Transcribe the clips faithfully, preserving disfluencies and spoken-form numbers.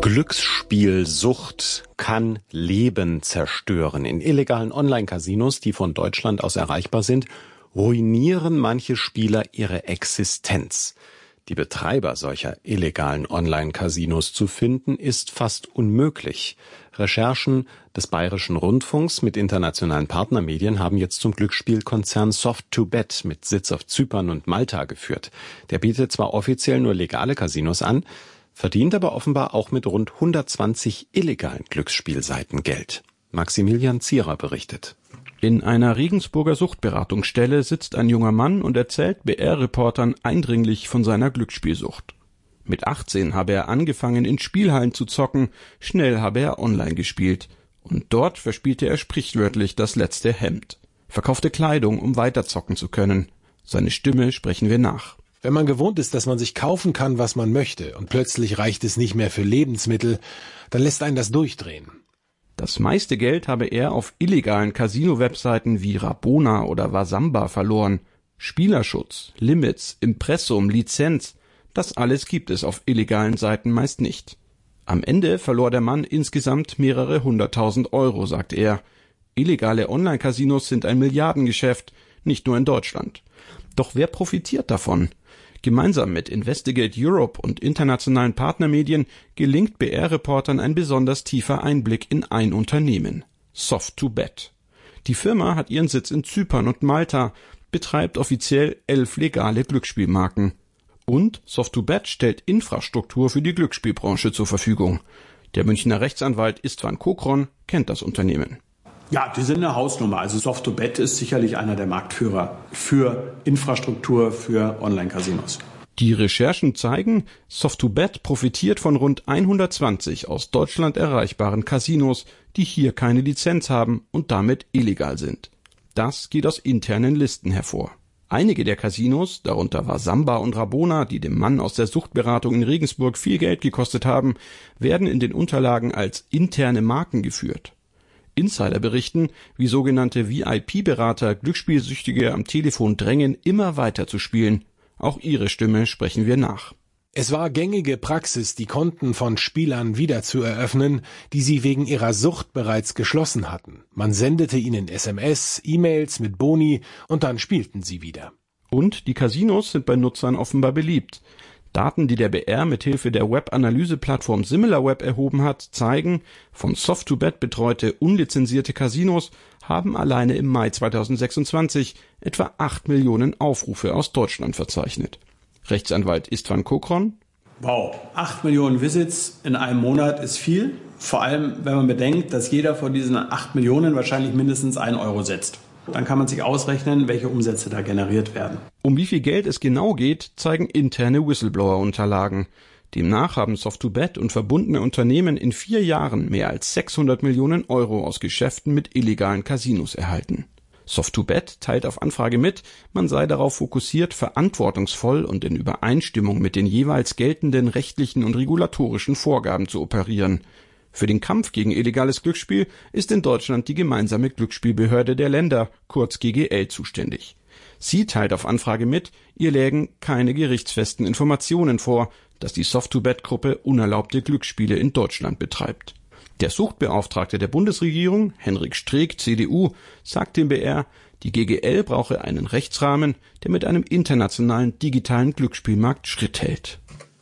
Glücksspielsucht kann Leben zerstören. In illegalen Online-Casinos, die von Deutschland aus erreichbar sind, ruinieren manche Spieler ihre Existenz. Die Betreiber solcher illegalen Online-Casinos zu finden, ist fast unmöglich. Recherchen des Bayerischen Rundfunks mit internationalen Partnermedien haben jetzt zum Glücksspielkonzern Soft to Bet mit Sitz auf Zypern und Malta geführt. Der bietet zwar offiziell nur legale Casinos an, verdient aber offenbar auch mit rund hundertzwanzig illegalen Glücksspielseiten Geld. Maximilian Zierer berichtet. In einer Regensburger Suchtberatungsstelle sitzt ein junger Mann und erzählt B R-Reportern eindringlich von seiner Glücksspielsucht. Mit achtzehn habe er angefangen, in Spielhallen zu zocken, schnell habe er online gespielt. Und dort verspielte er sprichwörtlich das letzte Hemd. Verkaufte Kleidung, um weiter zocken zu können. Seine Stimme sprechen wir nach. Wenn man gewohnt ist, dass man sich kaufen kann, was man möchte, und plötzlich reicht es nicht mehr für Lebensmittel, dann lässt einen das durchdrehen. Das meiste Geld habe er auf illegalen Casino-Webseiten wie Rabona oder Wasamba verloren. Spielerschutz, Limits, Impressum, Lizenz, das alles gibt es auf illegalen Seiten meist nicht. Am Ende verlor der Mann insgesamt mehrere hunderttausend Euro, sagt er. Illegale Online-Casinos sind ein Milliardengeschäft, nicht nur in Deutschland. Doch wer profitiert davon? Gemeinsam mit Investigate Europe und internationalen Partnermedien gelingt B R-Reportern ein besonders tiefer Einblick in ein Unternehmen, Soft to Bet. Die Firma hat ihren Sitz in Zypern und Malta, betreibt offiziell elf legale Glücksspielmarken. Und Soft to Bet stellt Infrastruktur für die Glücksspielbranche zur Verfügung. Der Münchner Rechtsanwalt Istvan Kokron kennt das Unternehmen. Ja, die sind eine Hausnummer. Also Soft to Bet ist sicherlich einer der Marktführer für Infrastruktur für Online-Casinos. Die Recherchen zeigen, Soft to Bet profitiert von rund hundertzwanzig aus Deutschland erreichbaren Casinos, die hier keine Lizenz haben und damit illegal sind. Das geht aus internen Listen hervor. Einige der Casinos, darunter Wasamba und Rabona, die dem Mann aus der Suchtberatung in Regensburg viel Geld gekostet haben, werden in den Unterlagen als interne Marken geführt. Insider berichten, wie sogenannte V I P-Berater Glücksspielsüchtige am Telefon drängen, immer weiter zu spielen. Auch ihre Stimme sprechen wir nach. Es war gängige Praxis, die Konten von Spielern wieder zu eröffnen, die sie wegen ihrer Sucht bereits geschlossen hatten. Man sendete ihnen S M S, E-Mails mit Boni und dann spielten sie wieder. Und die Casinos sind bei Nutzern offenbar beliebt. Daten, die der B R mithilfe der Web-Analyse-Plattform SimilarWeb erhoben hat, zeigen, von Soft to Bet betreute unlizenzierte Casinos haben alleine im Mai zweitausendsechsundzwanzig etwa acht Millionen Aufrufe aus Deutschland verzeichnet. Rechtsanwalt Istvan Kokron. Wow, acht Millionen Visits in einem Monat ist viel. Vor allem, wenn man bedenkt, dass jeder von diesen acht Millionen wahrscheinlich mindestens einen Euro setzt. Dann kann man sich ausrechnen, welche Umsätze da generiert werden. Um wie viel Geld es genau geht, zeigen interne Whistleblower-Unterlagen. Demnach haben Soft to Bet und verbundene Unternehmen in vier Jahren mehr als sechshundert Millionen Euro aus Geschäften mit illegalen Casinos erhalten. Soft to Bet teilt auf Anfrage mit, man sei darauf fokussiert, verantwortungsvoll und in Übereinstimmung mit den jeweils geltenden rechtlichen und regulatorischen Vorgaben zu operieren. Für den Kampf gegen illegales Glücksspiel ist in Deutschland die gemeinsame Glücksspielbehörde der Länder, kurz G G L, zuständig. Sie teilt auf Anfrage mit, ihr lägen keine gerichtsfesten Informationen vor, dass die Soft to Bet-Gruppe unerlaubte Glücksspiele in Deutschland betreibt. Der Suchtbeauftragte der Bundesregierung, Henrik Streeck, C D U, sagt dem B R, die G G L brauche einen Rechtsrahmen, der mit einem internationalen digitalen Glücksspielmarkt Schritt hält.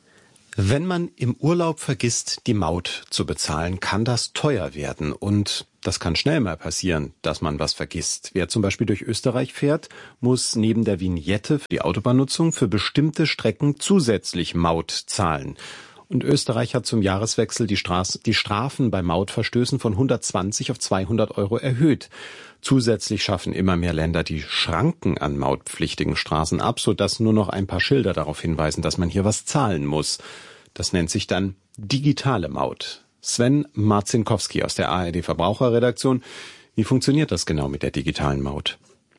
Wenn man im Urlaub vergisst, die Maut zu bezahlen, kann das teuer werden. Und das kann schnell mal passieren, dass man was vergisst. Wer zum Beispiel durch Österreich fährt, muss neben der Vignette für die Autobahnnutzung für bestimmte Strecken zusätzlich Maut zahlen. Und Österreich hat zum Jahreswechsel die, Straß, die Strafen bei Mautverstößen von hundertzwanzig auf zweihundert Euro erhöht. Zusätzlich schaffen immer mehr Länder die Schranken an mautpflichtigen Straßen ab, sodass nur noch ein paar Schilder darauf hinweisen, dass man hier was zahlen muss. Das nennt sich dann digitale Maut. Sven Marzinkowski aus der A R D Verbraucherredaktion. Wie funktioniert das genau mit der digitalen Maut?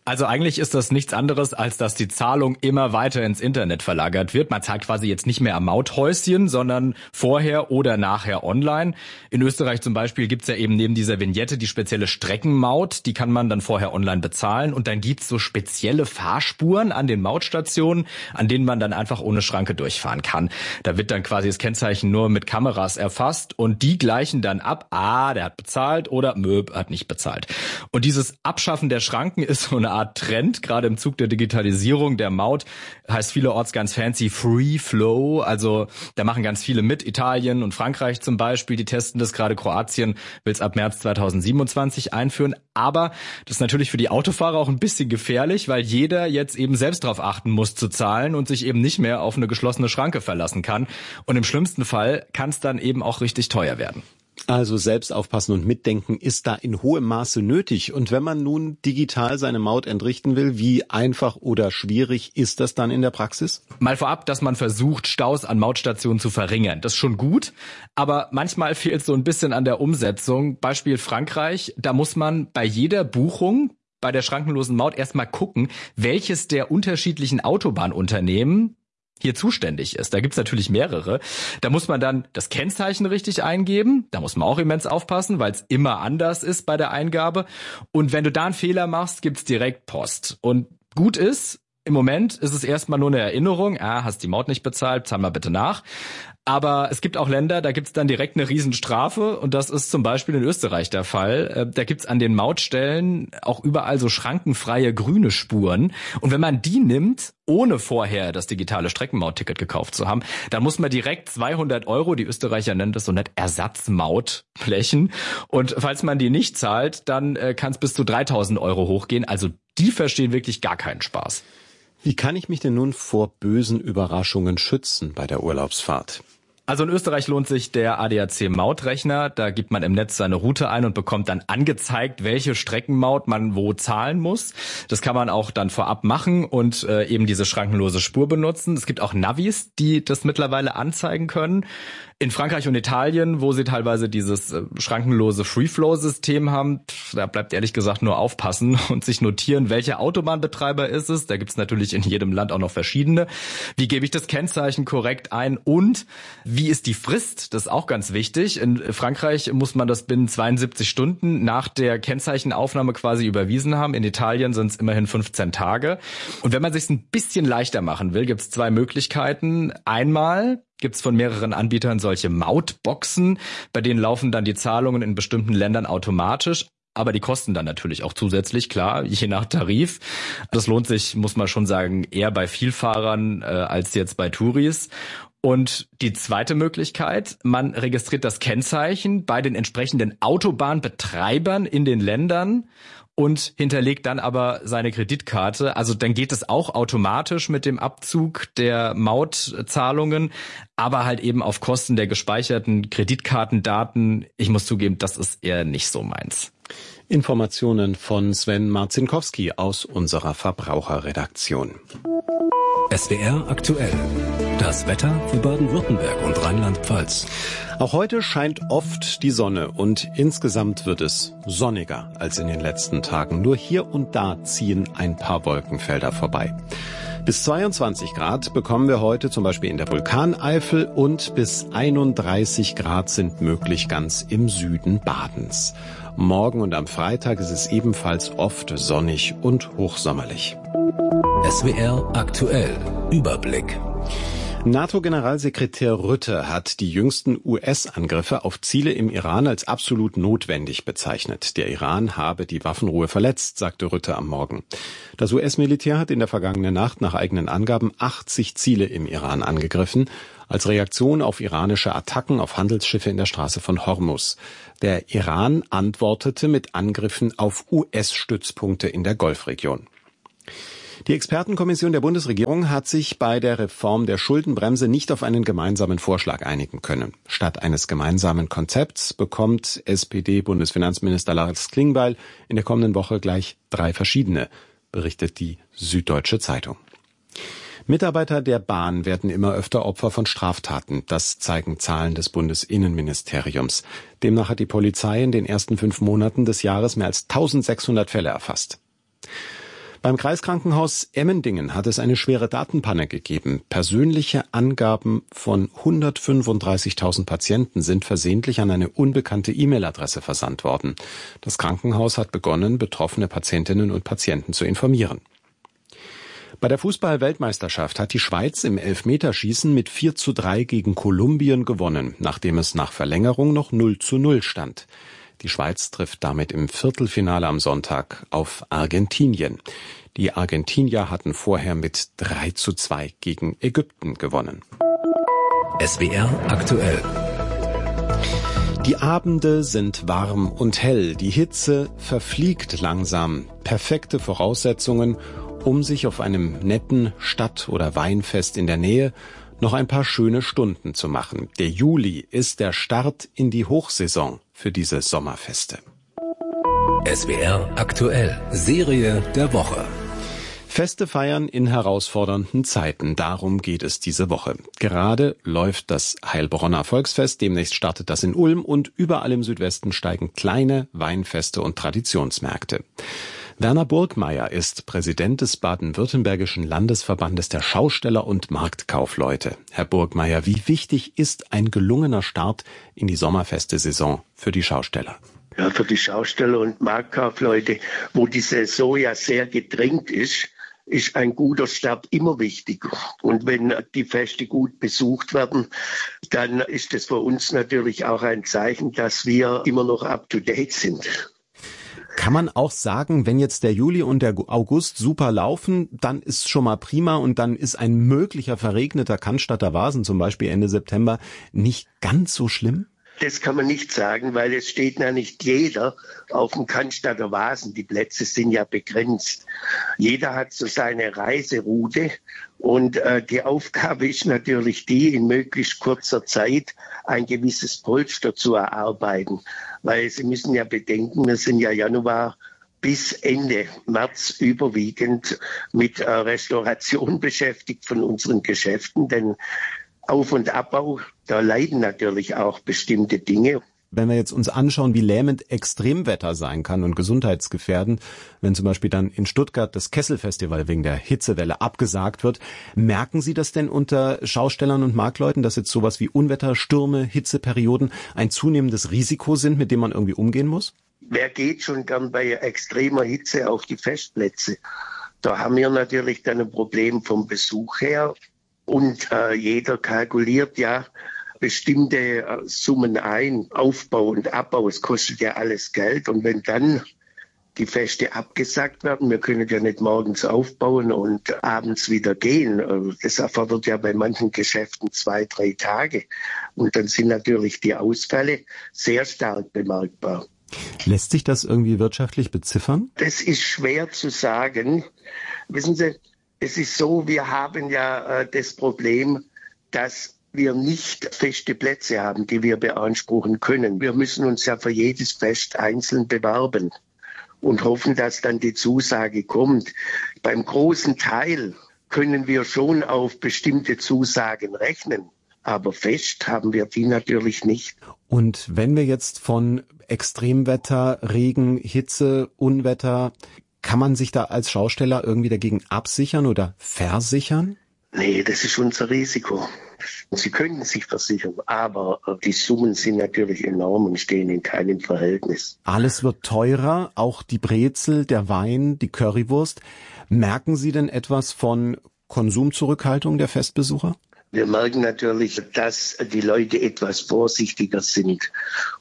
Also eigentlich ist das nichts anderes, als dass die Zahlung immer weiter ins Internet verlagert wird. Man zahlt quasi jetzt nicht mehr am Mauthäuschen, sondern vorher oder nachher online. In Österreich zum Beispiel gibt's ja eben neben dieser Vignette die spezielle Streckenmaut. Die kann man dann vorher online bezahlen. Und dann gibt's so spezielle Fahrspuren an den Mautstationen, an denen man dann einfach ohne Schranke durchfahren kann. Da wird dann quasi das Kennzeichen nur mit Kameras erfasst und die gleichen dann ab, ah, der hat bezahlt oder Mö, hat nicht bezahlt. Und dieses Abschaffen der Schranken ist so eine Art Trend, gerade im Zug der Digitalisierung der Maut, heißt vielerorts ganz fancy Free Flow, also da machen ganz viele mit, Italien und Frankreich zum Beispiel, die testen das, gerade Kroatien will es ab März zweitausendsiebenundzwanzig einführen, aber das ist natürlich für die Autofahrer auch ein bisschen gefährlich, weil jeder jetzt eben selbst darauf achten muss zu zahlen und sich eben nicht mehr auf eine geschlossene Schranke verlassen kann und im schlimmsten Fall kann es dann eben auch richtig teuer werden. Also selbst aufpassen und mitdenken ist da in hohem Maße nötig. Und wenn man nun digital seine Maut entrichten will, wie einfach oder schwierig ist das dann in der Praxis? Mal vorab, dass man versucht, Staus an Mautstationen zu verringern. Das ist schon gut, aber manchmal fehlt es so ein bisschen an der Umsetzung. Beispiel Frankreich, da muss man bei jeder Buchung bei der schrankenlosen Maut erstmal gucken, welches der unterschiedlichen Autobahnunternehmen hier zuständig ist. Da gibt's natürlich mehrere. Da muss man dann das Kennzeichen richtig eingeben. Da muss man auch immens aufpassen, weil es immer anders ist bei der Eingabe. Und wenn du da einen Fehler machst, gibt's direkt Post. Und gut ist, im Moment ist es erstmal nur eine Erinnerung. Ah, hast die Maut nicht bezahlt, zahl mal bitte nach. Aber es gibt auch Länder, da gibt's dann direkt eine Riesenstrafe und das ist zum Beispiel in Österreich der Fall. Da gibt's an den Mautstellen auch überall so schrankenfreie grüne Spuren und wenn man die nimmt, ohne vorher das digitale Streckenmautticket gekauft zu haben, dann muss man direkt zweihundert Euro, die Österreicher nennen das so nett, Ersatzmaut blechen und falls man die nicht zahlt, dann kann es bis zu dreitausend Euro hochgehen. Also die verstehen wirklich gar keinen Spaß. Wie kann ich mich denn nun vor bösen Überraschungen schützen bei der Urlaubsfahrt? Also in Österreich lohnt sich der A D A C Mautrechner. Da gibt man im Netz seine Route ein und bekommt dann angezeigt, welche Streckenmaut man wo zahlen muss. Das kann man auch dann vorab machen und äh, eben diese schrankenlose Spur benutzen. Es gibt auch Navis, die das mittlerweile anzeigen können. In Frankreich und Italien, wo sie teilweise dieses äh, schrankenlose Free-Flow-System haben, pff, da bleibt ehrlich gesagt nur aufpassen und sich notieren, welcher Autobahnbetreiber ist es. Da gibt's natürlich in jedem Land auch noch verschiedene. Wie gebe ich das Kennzeichen korrekt ein und wie ist die Frist? Das ist auch ganz wichtig. In Frankreich muss man das binnen zweiundsiebzig Stunden nach der Kennzeichenaufnahme quasi überwiesen haben. In Italien sind es immerhin fünfzehn Tage. Und wenn man sich es ein bisschen leichter machen will, gibt's zwei Möglichkeiten. Einmal gibt's von mehreren Anbietern solche Mautboxen, bei denen laufen dann die Zahlungen in bestimmten Ländern automatisch. Aber die kosten dann natürlich auch zusätzlich, klar, je nach Tarif. Das lohnt sich, muss man schon sagen, eher bei Vielfahrern äh, als jetzt bei Touris. Und die zweite Möglichkeit, man registriert das Kennzeichen bei den entsprechenden Autobahnbetreibern in den Ländern und hinterlegt dann aber seine Kreditkarte. Also dann geht es auch automatisch mit dem Abzug der Mautzahlungen, aber halt eben auf Kosten der gespeicherten Kreditkartendaten. Ich muss zugeben, das ist eher nicht so meins. Informationen von Sven Marzinkowski aus unserer Verbraucherredaktion. S W R aktuell. Das Wetter für Baden-Württemberg und Rheinland-Pfalz. Auch heute scheint oft die Sonne und insgesamt wird es sonniger als in den letzten Tagen. Nur hier und da ziehen ein paar Wolkenfelder vorbei. Bis zweiundzwanzig Grad bekommen wir heute zum Beispiel in der Vulkaneifel und bis einunddreißig Grad sind möglich ganz im Süden Badens. Morgen und am Freitag ist es ebenfalls oft sonnig und hochsommerlich. S W R aktuell. Überblick. NATO-Generalsekretär Rutte hat die jüngsten U S-Angriffe auf Ziele im Iran als absolut notwendig bezeichnet. Der Iran habe die Waffenruhe verletzt, sagte Rutte am Morgen. Das U S-Militär hat in der vergangenen Nacht nach eigenen Angaben achtzig Ziele im Iran angegriffen, als Reaktion auf iranische Attacken auf Handelsschiffe in der Straße von Hormuz. Der Iran antwortete mit Angriffen auf U S-Stützpunkte in der Golfregion. Die Expertenkommission der Bundesregierung hat sich bei der Reform der Schuldenbremse nicht auf einen gemeinsamen Vorschlag einigen können. Statt eines gemeinsamen Konzepts bekommt S P D-Bundesfinanzminister Lars Klingbeil in der kommenden Woche gleich drei verschiedene, berichtet die Süddeutsche Zeitung. Mitarbeiter der Bahn werden immer öfter Opfer von Straftaten. Das zeigen Zahlen des Bundesinnenministeriums. Demnach hat die Polizei in den ersten fünf Monaten des Jahres mehr als eintausendsechshundert Fälle erfasst. Beim Kreiskrankenhaus Emmendingen hat es eine schwere Datenpanne gegeben. Persönliche Angaben von hundertfünfunddreißigtausend Patienten sind versehentlich an eine unbekannte E-Mail-Adresse versandt worden. Das Krankenhaus hat begonnen, betroffene Patientinnen und Patienten zu informieren. Bei der Fußball-Weltmeisterschaft hat die Schweiz im Elfmeterschießen mit vier zu drei gegen Kolumbien gewonnen, nachdem es nach Verlängerung noch null zu null stand. Die Schweiz trifft damit im Viertelfinale am Sonntag auf Argentinien. Die Argentinier hatten vorher mit drei zu zwei gegen Ägypten gewonnen. S W R aktuell. Die Abende sind warm und hell, die Hitze verfliegt langsam. Perfekte Voraussetzungen, um sich auf einem netten Stadt- oder Weinfest in der Nähe noch ein paar schöne Stunden zu machen. Der Juli ist der Start in die Hochsaison für diese Sommerfeste. S W R aktuell. Serie der Woche. Feste feiern in herausfordernden Zeiten, darum geht es diese Woche. Gerade läuft das Heilbronner Volksfest, demnächst startet das in Ulm und überall im Südwesten steigen kleine Weinfeste und Traditionsmärkte. Werner Burgmeier ist Präsident des baden-württembergischen Landesverbandes der Schausteller und Marktkaufleute. Herr Burgmeier, wie wichtig ist ein gelungener Start in die Sommerfeste-Saison für die Schausteller? Ja, für die Schausteller und Marktkaufleute, wo die Saison ja sehr gedrängt ist, ist ein guter Start immer wichtig. Und wenn die Feste gut besucht werden, dann ist das für uns natürlich auch ein Zeichen, dass wir immer noch up-to-date sind. Kann man auch sagen, wenn jetzt der Juli und der August super laufen, dann ist schon mal prima und dann ist ein möglicher verregneter Cannstatter Vasen, zum Beispiel Ende September, nicht ganz so schlimm? Das kann man nicht sagen, weil es steht ja nicht jeder auf dem Cannstatter Vasen. Die Plätze sind ja begrenzt. Jeder hat so seine Reiseroute und äh, die Aufgabe ist natürlich die, in möglichst kurzer Zeit ein gewisses Polster zu erarbeiten. Weil Sie müssen ja bedenken, wir sind ja Januar bis Ende März überwiegend mit äh, Restauration beschäftigt von unseren Geschäften, denn Auf- und Abbau, da leiden natürlich auch bestimmte Dinge. Wenn wir jetzt uns anschauen, wie lähmend Extremwetter sein kann und gesundheitsgefährdend, wenn zum Beispiel dann in Stuttgart das Kesselfestival wegen der Hitzewelle abgesagt wird, merken Sie das denn unter Schaustellern und Marktleuten, dass jetzt sowas wie Unwetter, Stürme, Hitzeperioden ein zunehmendes Risiko sind, mit dem man irgendwie umgehen muss? Wer geht schon gern bei extremer Hitze auf die Festplätze? Da haben wir natürlich dann ein Problem vom Besuch her. Und äh, jeder kalkuliert ja bestimmte äh, Summen ein, Aufbau und Abbau, es kostet ja alles Geld. Und wenn dann die Feste abgesagt werden, wir können ja nicht morgens aufbauen und abends wieder gehen. Das erfordert ja bei manchen Geschäften zwei, drei Tage. Und dann sind natürlich die Ausfälle sehr stark bemerkbar. Lässt sich das irgendwie wirtschaftlich beziffern? Das ist schwer zu sagen. Wissen Sie, es ist so, wir haben ja äh, das Problem, dass wir nicht feste Plätze haben, die wir beanspruchen können. Wir müssen uns ja für jedes Fest einzeln bewerben und hoffen, dass dann die Zusage kommt. Beim großen Teil können wir schon auf bestimmte Zusagen rechnen, aber fest haben wir die natürlich nicht. Und wenn wir jetzt von Extremwetter, Regen, Hitze, Unwetter, kann man sich da als Schausteller irgendwie dagegen absichern oder versichern? Nee, das ist unser Risiko. Sie können sich versichern, aber die Summen sind natürlich enorm und stehen in keinem Verhältnis. Alles wird teurer, auch die Brezel, der Wein, die Currywurst. Merken Sie denn etwas von Konsumzurückhaltung der Festbesucher? Wir merken natürlich, dass die Leute etwas vorsichtiger sind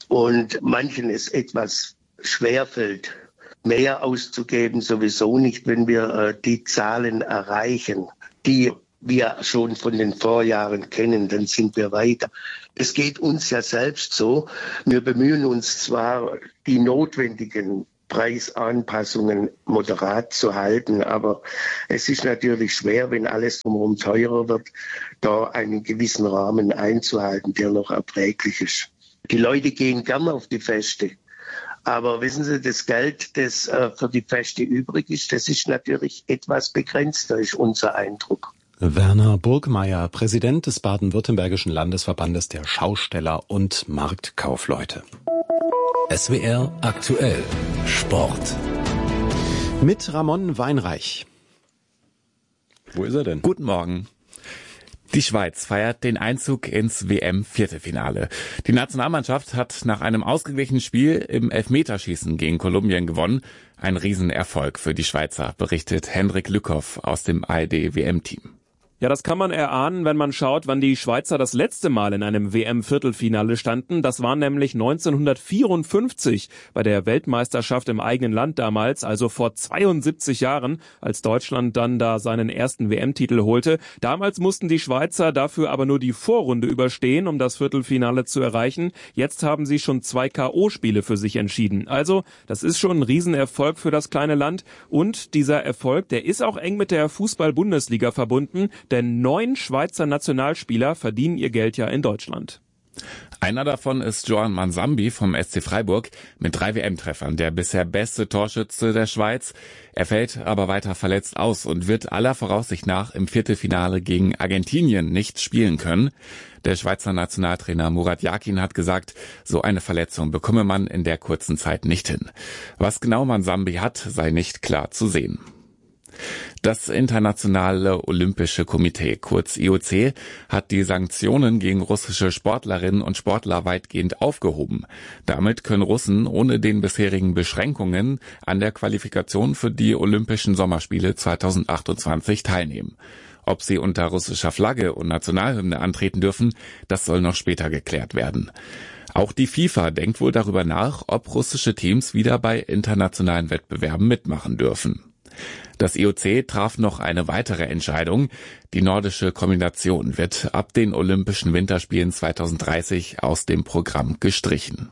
und manchen es etwas schwerfällt, mehr auszugeben, sowieso nicht, wenn wir äh, die Zahlen erreichen, die wir schon von den Vorjahren kennen, dann sind wir weiter. Es geht uns ja selbst so, wir bemühen uns zwar, die notwendigen Preisanpassungen moderat zu halten, aber es ist natürlich schwer, wenn alles drumherum teurer wird, da einen gewissen Rahmen einzuhalten, der noch erträglich ist. Die Leute gehen gern auf die Feste. Aber wissen Sie, das Geld, das äh, für die Feste übrig ist, das ist natürlich etwas begrenzter, ist unser Eindruck. Werner Burgmeier, Präsident des baden-württembergischen Landesverbandes der Schausteller und Marktkaufleute. S W R aktuell Sport. Mit Ramon Weinreich. Wo ist er denn? Guten Morgen. Die Schweiz feiert den Einzug ins W M-Viertelfinale. Die Nationalmannschaft hat nach einem ausgeglichenen Spiel im Elfmeterschießen gegen Kolumbien gewonnen. Ein Riesenerfolg für die Schweizer, berichtet Hendrik Lückhoff aus dem A R D-W M-Team. Ja, das kann man erahnen, wenn man schaut, wann die Schweizer das letzte Mal in einem W M-Viertelfinale standen. Das war nämlich neunzehnhundertvierundfünfzig bei der Weltmeisterschaft im eigenen Land damals, also vor zweiundsiebzig Jahren, als Deutschland dann da seinen ersten W M-Titel holte. Damals mussten die Schweizer dafür aber nur die Vorrunde überstehen, um das Viertelfinale zu erreichen. Jetzt haben sie schon zwei K O-Spiele für sich entschieden. Also, das ist schon ein Riesenerfolg für das kleine Land. Und dieser Erfolg, der ist auch eng mit der Fußball-Bundesliga verbunden. Denn neun Schweizer Nationalspieler verdienen ihr Geld ja in Deutschland. Einer davon ist Joan Mansambi vom S C Freiburg mit drei W M-Treffern, der bisher beste Torschütze der Schweiz. Er fällt aber weiter verletzt aus und wird aller Voraussicht nach im Viertelfinale gegen Argentinien nicht spielen können. Der Schweizer Nationaltrainer Murat Yakin hat gesagt, so eine Verletzung bekomme man in der kurzen Zeit nicht hin. Was genau Mansambi hat, sei nicht klar zu sehen. Das Internationale Olympische Komitee, kurz I O C, hat die Sanktionen gegen russische Sportlerinnen und Sportler weitgehend aufgehoben. Damit können Russen ohne den bisherigen Beschränkungen an der Qualifikation für die Olympischen Sommerspiele zweitausendachtundzwanzig teilnehmen. Ob sie unter russischer Flagge und Nationalhymne antreten dürfen, das soll noch später geklärt werden. Auch die FIFA denkt wohl darüber nach, ob russische Teams wieder bei internationalen Wettbewerben mitmachen dürfen. Das I O C traf noch eine weitere Entscheidung. Die nordische Kombination wird ab den Olympischen Winterspielen zweitausenddreißig aus dem Programm gestrichen.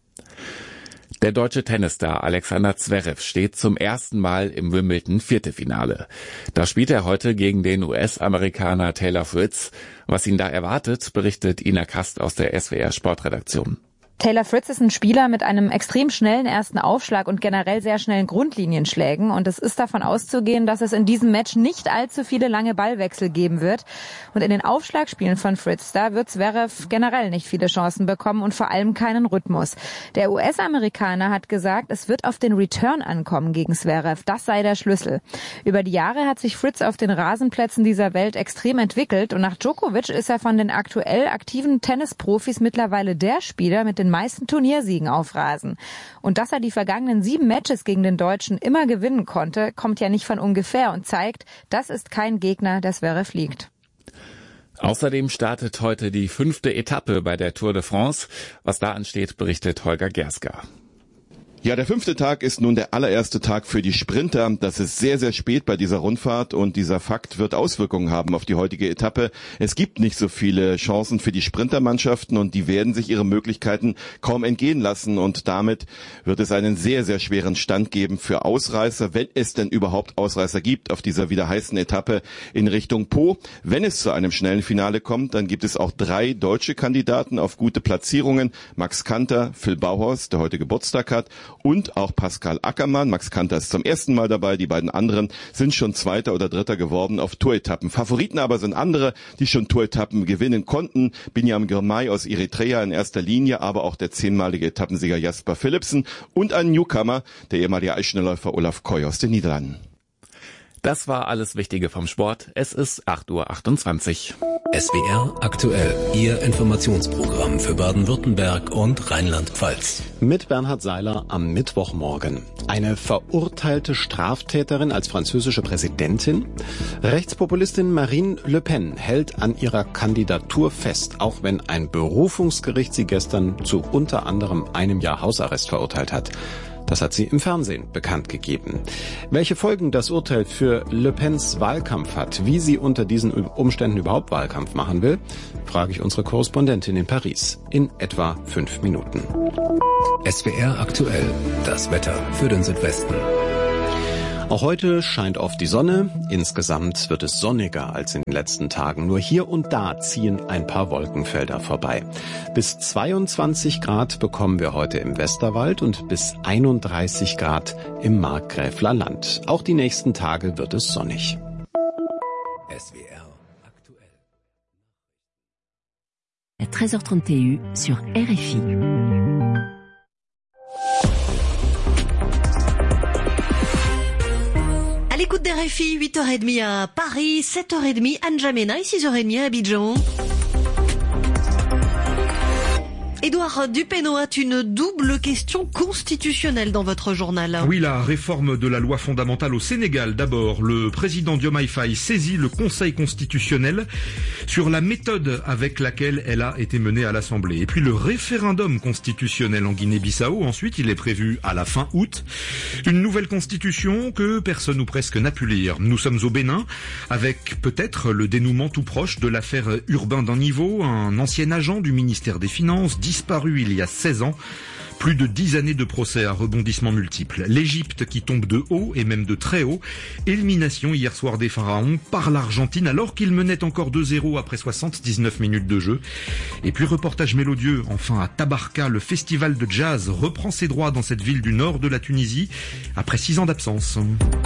Der deutsche Tennisstar Alexander Zverev steht zum ersten Mal im Wimbledon-Viertelfinale. Da spielt er heute gegen den U S-Amerikaner Taylor Fritz. Was ihn da erwartet, berichtet Ina Kast aus der S W R-Sportredaktion. Taylor Fritz ist ein Spieler mit einem extrem schnellen ersten Aufschlag und generell sehr schnellen Grundlinienschlägen. Und es ist davon auszugehen, dass es in diesem Match nicht allzu viele lange Ballwechsel geben wird. Und in den Aufschlagspielen von Fritz, da wird Zverev generell nicht viele Chancen bekommen und vor allem keinen Rhythmus. Der U S-Amerikaner hat gesagt, es wird auf den Return ankommen gegen Zverev. Das sei der Schlüssel. Über die Jahre hat sich Fritz auf den Rasenplätzen dieser Welt extrem entwickelt. Und nach Djokovic ist er von den aktuell aktiven Tennisprofis mittlerweile der Spieler mit den meisten Turniersiegen auf Rasen. Und dass er die vergangenen sieben Matches gegen den Deutschen immer gewinnen konnte, kommt ja nicht von ungefähr und zeigt, das ist kein Gegner, der Zverev liegt. Außerdem startet heute die fünfte Etappe bei der Tour de France. Was da ansteht, berichtet Holger Gerska. Ja, der fünfte Tag ist nun der allererste Tag für die Sprinter. Das ist sehr, sehr spät bei dieser Rundfahrt und dieser Fakt wird Auswirkungen haben auf die heutige Etappe. Es gibt nicht so viele Chancen für die Sprintermannschaften und die werden sich ihre Möglichkeiten kaum entgehen lassen und damit wird es einen sehr, sehr schweren Stand geben für Ausreißer, wenn es denn überhaupt Ausreißer gibt auf dieser wieder heißen Etappe in Richtung Po. Wenn es zu einem schnellen Finale kommt, dann gibt es auch drei deutsche Kandidaten auf gute Platzierungen. Max Kanter, Phil Bauhaus, der heute Geburtstag hat, und auch Pascal Ackermann. Max Kanter ist zum ersten Mal dabei. Die beiden anderen sind schon Zweiter oder Dritter geworden auf Touretappen. Favoriten aber sind andere, die schon Touretappen gewinnen konnten. Binyam Girmay aus Eritrea in erster Linie, aber auch der zehnmalige Etappensieger Jasper Philipsen und ein Newcomer, der ehemalige Eisschnellläufer Olaf Koy aus den Niederlanden. Das war alles Wichtige vom Sport. Es ist acht Uhr achtundzwanzig. S W R aktuell, Ihr Informationsprogramm für Baden-Württemberg und Rheinland-Pfalz. Mit Bernhard Seiler am Mittwochmorgen. Eine verurteilte Straftäterin als französische Präsidentin. Rechtspopulistin Marine Le Pen hält an ihrer Kandidatur fest, auch wenn ein Berufungsgericht sie gestern zu unter anderem einem Jahr Hausarrest verurteilt hat. Das hat sie im Fernsehen bekannt gegeben. Welche Folgen das Urteil für Le Pens Wahlkampf hat, wie sie unter diesen Umständen überhaupt Wahlkampf machen will, frage ich unsere Korrespondentin in Paris in etwa fünf Minuten. S W R aktuell, das Wetter für den Südwesten. Auch heute scheint oft die Sonne. Insgesamt wird es sonniger als in den letzten Tagen. Nur hier und da ziehen ein paar Wolkenfelder vorbei. Bis zweiundzwanzig Grad bekommen wir heute im Westerwald und bis einunddreißig Grad im Markgräfler Land. Auch die nächsten Tage wird es sonnig. S W R aktuell. treize heures trente et un sur R F I. d'écoute d'R F I, huit heures trente à Paris, sept heures trente à N'Djamena et six heures trente à Abidjan. Édouard Dupénaud a une double question constitutionnelle dans votre journal. Oui, la réforme de la loi fondamentale au Sénégal. D'abord, le président Diomaye Faye saisit le Conseil constitutionnel sur la méthode avec laquelle elle a été menée à l'Assemblée. Et puis le référendum constitutionnel en Guinée-Bissau. Ensuite, il est prévu à la fin août. Une nouvelle constitution que personne ou presque n'a pu lire. Nous sommes au Bénin avec peut-être le dénouement tout proche de l'affaire Urbain d'un Niveau, un ancien agent du ministère des Finances, disparu il y a seize ans. Plus de dix années de procès à rebondissements multiples. L'Égypte qui tombe de haut et même de très haut. Élimination hier soir des Pharaons par l'Argentine alors qu'ils menaient encore deux zéro après soixante-dix-neuf minutes de jeu. Et puis reportage mélodieux, enfin à Tabarka, le festival de jazz reprend ses droits dans cette ville du nord de la Tunisie après six ans d'absence.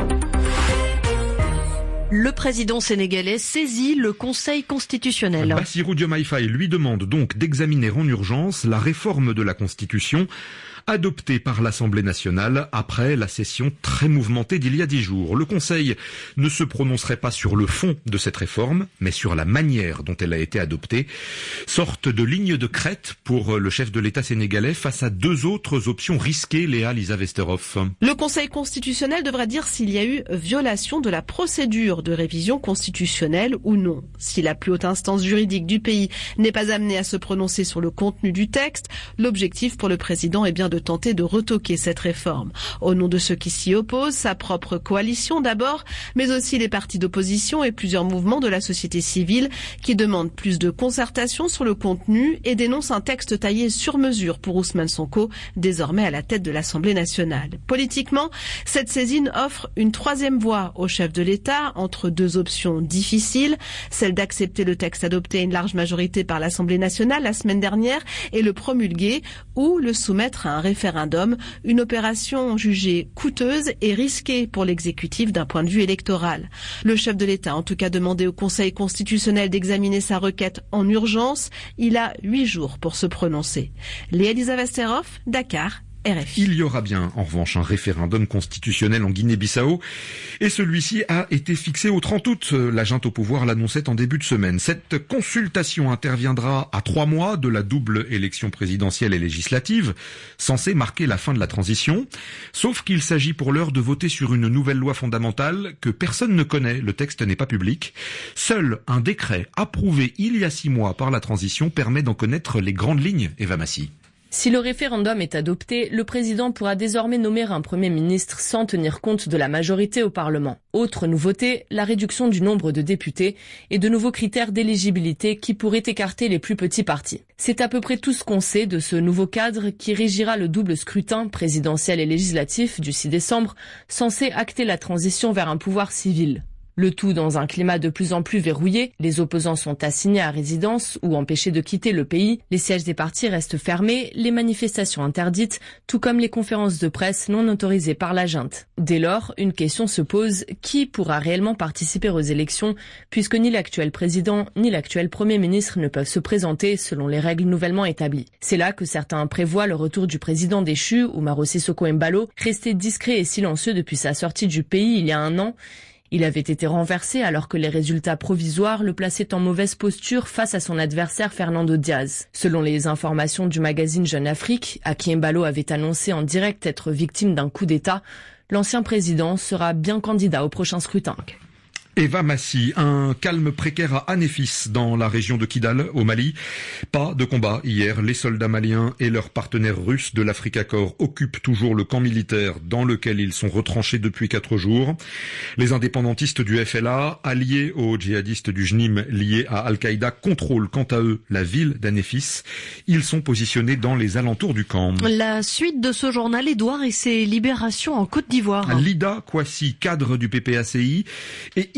Le président sénégalais saisit le Conseil constitutionnel. Bassirou Diomaye Faye lui demande donc d'examiner en urgence la réforme de la Constitution adoptée par l'Assemblée nationale après la session très mouvementée d'il y a dix jours. Le Conseil ne se prononcerait pas sur le fond de cette réforme, mais sur la manière dont elle a été adoptée. Sorte de ligne de crête pour le chef de l'État sénégalais face à deux autres options risquées, Léa Lisa Westerhoff. Le Conseil constitutionnel devra dire s'il y a eu violation de la procédure de révision constitutionnelle ou non. Si la plus haute instance juridique du pays n'est pas amenée à se prononcer sur le contenu du texte, l'objectif pour le président est bien de tenter de retoquer cette réforme. Au nom de ceux qui s'y opposent, sa propre coalition d'abord, mais aussi les partis d'opposition et plusieurs mouvements de la société civile qui demandent plus de concertation sur le contenu et dénoncent un texte taillé sur mesure pour Ousmane Sonko, désormais à la tête de l'Assemblée nationale. Politiquement, cette saisine offre une troisième voie au chef de l'État entre deux options difficiles, celle d'accepter le texte adopté à une large majorité par l'Assemblée nationale la semaine dernière et le promulguer, ou le soumettre à un référendum, une opération jugée coûteuse et risquée pour l'exécutif d'un point de vue électoral. Le chef de l'État a en tout cas demandé au Conseil constitutionnel d'examiner sa requête en urgence. Il a huit jours pour se prononcer. Léa Lisa Westerhoff, Dakar. R F I. Il y aura bien, en revanche, un référendum constitutionnel en Guinée-Bissau et celui-ci a été fixé au trente août. La junte au pouvoir l'annonçait en début de semaine. Cette consultation interviendra à trois mois de la double élection présidentielle et législative, censée marquer la fin de la transition. Sauf qu'il s'agit pour l'heure de voter sur une nouvelle loi fondamentale que personne ne connaît. Le texte n'est pas public. Seul un décret approuvé il y a six mois par la transition permet d'en connaître les grandes lignes. Eva Massy. Si le référendum est adopté, le président pourra désormais nommer un Premier ministre sans tenir compte de la majorité au Parlement. Autre nouveauté, la réduction du nombre de députés et de nouveaux critères d'éligibilité qui pourraient écarter les plus petits partis. C'est à peu près tout ce qu'on sait de ce nouveau cadre qui régira le double scrutin présidentiel et législatif du six décembre, censé acter la transition vers un pouvoir civil. Le tout dans un climat de plus en plus verrouillé. Les opposants sont assignés à résidence ou empêchés de quitter le pays. Les sièges des partis restent fermés, les manifestations interdites, tout comme les conférences de presse non autorisées par la junte. Dès lors, une question se pose, qui pourra réellement participer aux élections, puisque ni l'actuel président ni l'actuel Premier ministre ne peuvent se présenter selon les règles nouvellement établies. C'est là que certains prévoient le retour du président déchu, Umaro Sissoko Embalo, resté discret et silencieux depuis sa sortie du pays il y a un an. Il avait été renversé alors que les résultats provisoires le plaçaient en mauvaise posture face à son adversaire Fernando Diaz. Selon les informations du magazine Jeune Afrique, à qui Embalo avait annoncé en direct être victime d'un coup d'État, l'ancien président sera bien candidat au prochain scrutin. Eva Massy, un calme précaire à Anéfis dans la région de Kidal au Mali. Pas de combat hier. Les soldats maliens et leurs partenaires russes de l'Africa Corps occupent toujours le camp militaire dans lequel ils sont retranchés depuis quatre jours. Les indépendantistes du F L A, alliés aux djihadistes du J N I M liés à Al-Qaïda, contrôlent quant à eux la ville d'Anéfis. Ils sont positionnés dans les alentours du camp. La suite de ce journal, Édouard, et ses libérations en Côte d'Ivoire. Lida Kouassi, cadre du P P A C I, et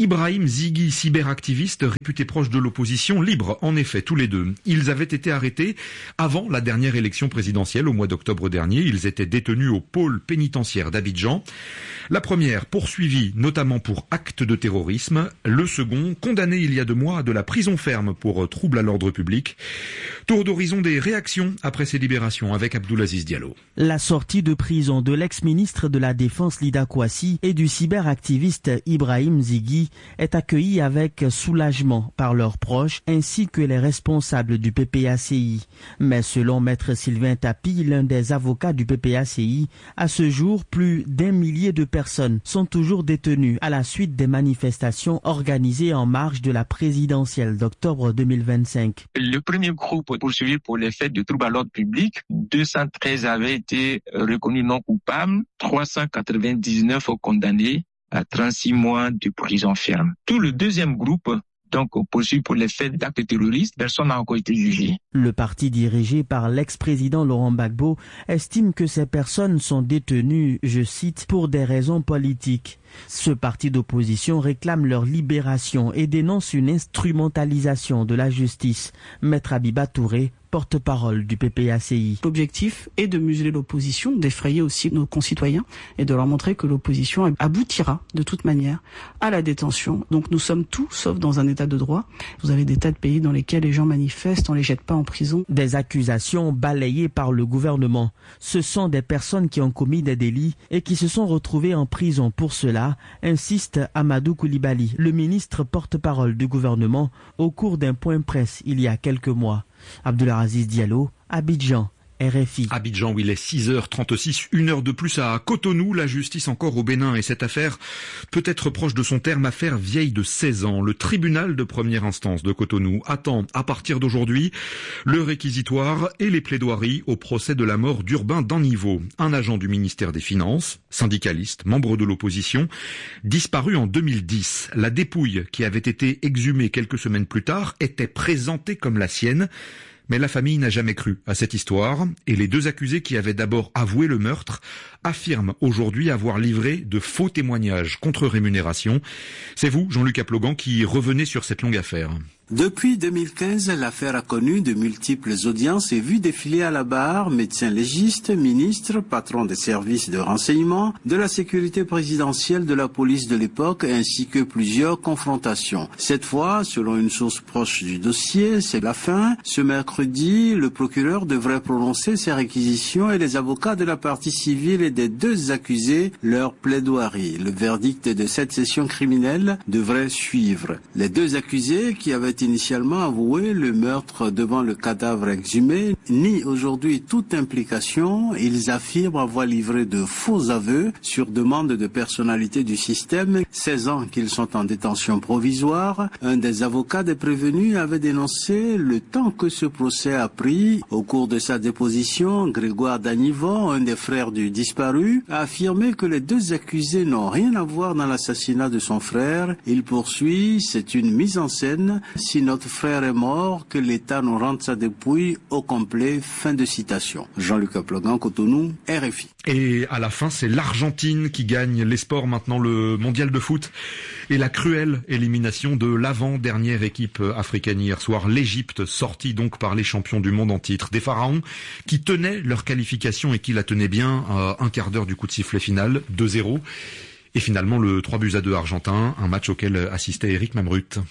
Ibrahim Zighi, cyberactiviste réputé proche de l'opposition, libre en effet tous les deux. Ils avaient été arrêtés avant la dernière élection présidentielle au mois d'octobre dernier. Ils étaient détenus au pôle pénitentiaire d'Abidjan. La première poursuivie notamment pour acte de terrorisme. Le second condamné il y a deux mois à de la prison ferme pour trouble à l'ordre public. Tour d'horizon des réactions après ces libérations avec Abdoulaziz Diallo. La sortie de prison de l'ex-ministre de la Défense Lida Kouassi et du cyberactiviste Ibrahim Zighi est accueillie avec soulagement par leurs proches ainsi que les responsables du P P A C I. Mais selon Maître Sylvain Tapi, l'un des avocats du P P A C I, à ce jour, plus d'un millier de personnes sont toujours détenues à la suite des manifestations organisées en marge de la présidentielle d'octobre deux mille vingt-cinq. Le premier groupe poursuivi pour les faits de trouble à l'ordre public, deux cent treize avaient été reconnus non coupables, trois cent quatre-vingt-dix-neuf condamnés à trente-six mois de prison ferme. Tout le deuxième groupe, donc poursuivi pour les faits d'actes terroristes, personne n'a encore été jugé. Le parti dirigé par l'ex-président Laurent Gbagbo estime que ces personnes sont détenues, je cite, pour des raisons politiques. Ce parti d'opposition réclame leur libération et dénonce une instrumentalisation de la justice. Maître Abiba Touré, porte-parole du P P A C I. L'objectif est de museler l'opposition, d'effrayer aussi nos concitoyens et de leur montrer que l'opposition aboutira de toute manière à la détention. Donc nous sommes tous sauf dans un état de droit. Vous avez des tas de pays dans lesquels les gens manifestent, on les jette pas en prison. Des accusations balayées par le gouvernement. Ce sont des personnes qui ont commis des délits et qui se sont retrouvées en prison pour cela, insiste Amadou Koulibaly, le ministre porte-parole du gouvernement, au cours d'un point presse il y a quelques mois. Abdoulaziz Diallo, Abidjan. R F I. Abidjan, où il est six heures trente-six, une heure de plus à Cotonou, la justice encore au Bénin et cette affaire peut être proche de son terme, affaire vieille de seize ans. Le tribunal de première instance de Cotonou attend à partir d'aujourd'hui le réquisitoire et les plaidoiries au procès de la mort d'Urbain Danniveau, un agent du ministère des Finances, syndicaliste, membre de l'opposition, disparu en deux mille dix. La dépouille qui avait été exhumée quelques semaines plus tard était présentée comme la sienne. Mais la famille n'a jamais cru à cette histoire et les deux accusés qui avaient d'abord avoué le meurtre affirment aujourd'hui avoir livré de faux témoignages contre rémunération. C'est vous, Jean-Luc Aplogan, qui revenez sur cette longue affaire. Depuis deux mille quinze, l'affaire a connu de multiples audiences et vu défiler à la barre médecins légistes, ministres, patrons des services de renseignement, de la sécurité présidentielle, de la police de l'époque, ainsi que plusieurs confrontations. Cette fois, selon une source proche du dossier, c'est la fin. Ce mercredi, le procureur devrait prononcer ses réquisitions et les avocats de la partie civile et des deux accusés leur plaidoirie. Le verdict de cette session criminelle devrait suivre. Les deux accusés qui avaient initialement avoué le meurtre devant le cadavre exhumé, nient aujourd'hui toute implication. Ils affirment avoir livré de faux aveux sur demande de personnalités du système. seize ans qu'ils sont en détention provisoire. Un des avocats des prévenus avait dénoncé le temps que ce procès a pris. Au cours de sa déposition, Grégoire Danniveau, un des frères du disparu, a affirmé que les deux accusés n'ont rien à voir dans l'assassinat de son frère. Il poursuit, c'est une mise en scène. Si notre frère est mort, que l'État nous rende sa dépouille au complet. Fin de citation. Jean-Luc Aplogan, Cotonou, R F I. Et à la fin, c'est l'Argentine qui gagne les sports, maintenant le mondial de foot. Et la cruelle élimination de l'avant-dernière équipe africaine hier soir, l'Égypte, sortie donc par les champions du monde en titre. Des pharaons qui tenaient leur qualification et qui la tenaient bien à un quart d'heure du coup de sifflet final, deux zéro. Et finalement le trois buts à deux argentin, un match auquel assistait Eric Mamrut.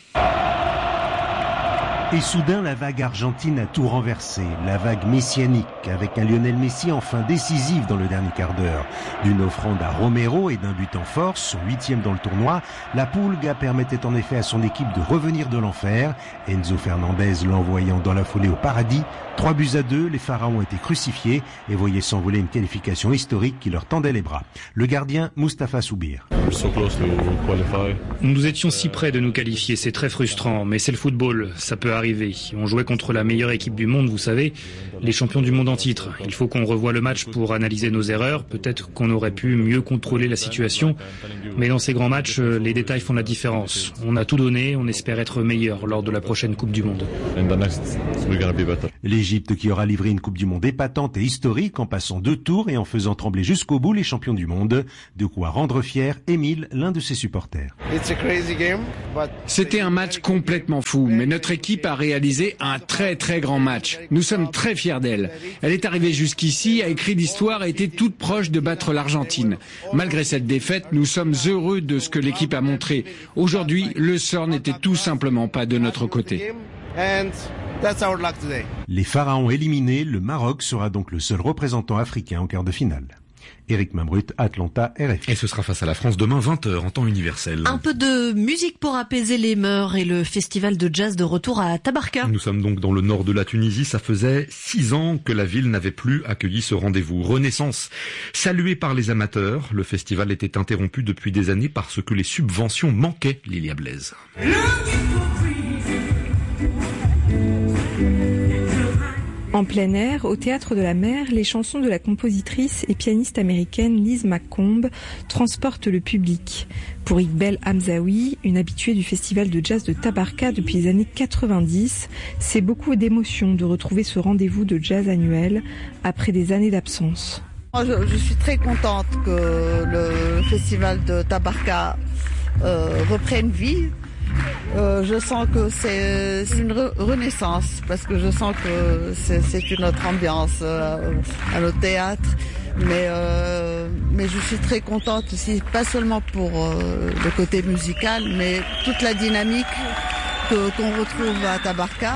Et soudain, la vague argentine a tout renversé. La vague messianique, avec un Lionel Messi enfin décisif dans le dernier quart d'heure. D'une offrande à Romero et d'un but en force, son huitième dans le tournoi, la Pulga permettait en effet à son équipe de revenir de l'enfer. Enzo Fernandez l'envoyant dans la foulée au paradis. Trois buts à deux, les pharaons étaient crucifiés et voyaient s'envoler une qualification historique qui leur tendait les bras. Le gardien, Mustapha Soubir. Nous étions si près de nous qualifier, c'est très frustrant, mais c'est le football, ça peut arriver. On jouait contre la meilleure équipe du monde, vous savez, les champions du monde en titre. Il faut qu'on revoie le match pour analyser nos erreurs. Peut-être qu'on aurait pu mieux contrôler la situation. Mais dans ces grands matchs, les détails font la différence. On a tout donné, on espère être meilleur lors de la prochaine Coupe du Monde. L'Égypte qui aura livré une Coupe du Monde épatante et historique en passant deux tours et en faisant trembler jusqu'au bout les champions du monde. De quoi rendre fier Émile, l'un de ses supporters. C'était un match complètement fou, mais notre équipe a réalisé un très très grand match. Nous sommes très fiers d'elle. Elle est arrivée jusqu'ici, a écrit l'histoire et était toute proche de battre l'Argentine. Malgré cette défaite, nous sommes heureux de ce que l'équipe a montré. Aujourd'hui, le sort n'était tout simplement pas de notre côté. Les Pharaons éliminés, le Maroc sera donc le seul représentant africain en quart de finale. Éric Mamrut, Atlanta, R F I. Et ce sera face à la France demain vingt heures en temps universel. Un peu de musique pour apaiser les mœurs et le festival de jazz de retour à Tabarka. Nous sommes donc dans le nord de la Tunisie. Ça faisait six ans que la ville n'avait plus accueilli ce rendez-vous. Renaissance. Salué par les amateurs, le festival était interrompu depuis des années parce que les subventions manquaient, Lilia Blaise. En plein air, au Théâtre de la Mer, les chansons de la compositrice et pianiste américaine Liz McComb transportent le public. Pour Iqbal Hamzaoui, une habituée du festival de jazz de Tabarka depuis les années quatre-vingt-dix, c'est beaucoup d'émotion de retrouver ce rendez-vous de jazz annuel après des années d'absence. Je, je suis très contente que le festival de Tabarka euh, reprenne vie. Euh, je sens que c'est une re- renaissance parce que je sens que c'est, c'est une autre ambiance euh, à notre théâtre. Mais, euh, mais je suis très contente aussi, pas seulement pour euh, le côté musical, mais toute la dynamique que, qu'on retrouve à Tabarka.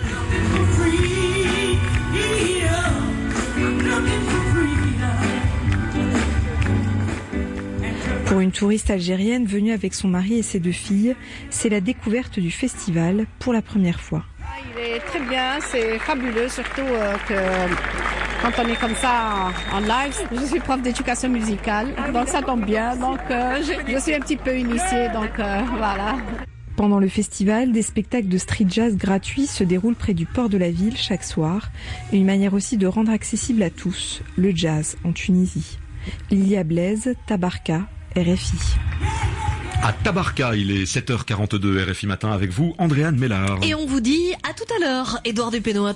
Pour une touriste algérienne venue avec son mari et ses deux filles, c'est la découverte du festival pour la première fois. Il est très bien, c'est fabuleux, surtout euh, que quand on est comme ça en, en live. Je suis prof d'éducation musicale, donc ça tombe bien. Donc euh, je, je suis un petit peu initiée, donc euh, voilà. Pendant le festival, des spectacles de street jazz gratuits se déroulent près du port de la ville chaque soir, une manière aussi de rendre accessible à tous le jazz en Tunisie. Lilia Blaise, Tabarka, R F I. À Tabarka, il est sept heures quarante-deux, R F I Matin avec vous, Andréane Mellard. Et on vous dit à tout à l'heure, Édouard Dupénoat.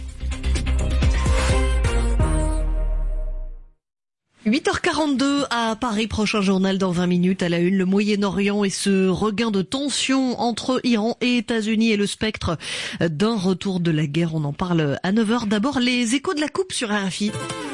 huit heures quarante-deux à Paris, prochain journal dans vingt minutes. À la une, le Moyen-Orient et ce regain de tension entre Iran et États-Unis et le spectre d'un retour de la guerre. On en parle à neuf heures. D'abord, les échos de la coupe sur R F I.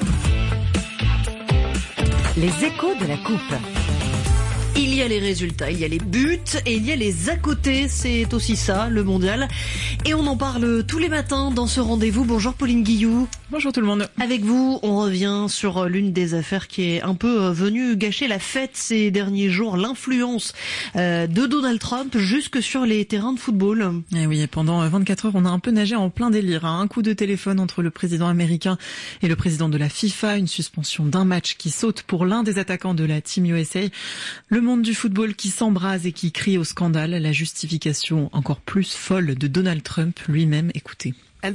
Les échos de la coupe. Il y a les résultats, il y a les buts et il y a les à côté. C'est aussi ça, le mondial. Et on en parle tous les matins dans ce rendez-vous. Bonjour Pauline Guillou. Bonjour tout le monde. Avec vous, on revient sur l'une des affaires qui est un peu venue gâcher la fête ces derniers jours, l'influence de Donald Trump jusque sur les terrains de football. Et oui, pendant vingt-quatre heures, on a un peu nagé en plein délire. Un coup de téléphone entre le président américain et le président de la FIFA, une suspension d'un match qui saute pour l'un des attaquants de la Team U S A. Le monde du football qui s'embrase et qui crie au scandale, la justification encore plus folle de Donald Trump lui-même. Écoutez.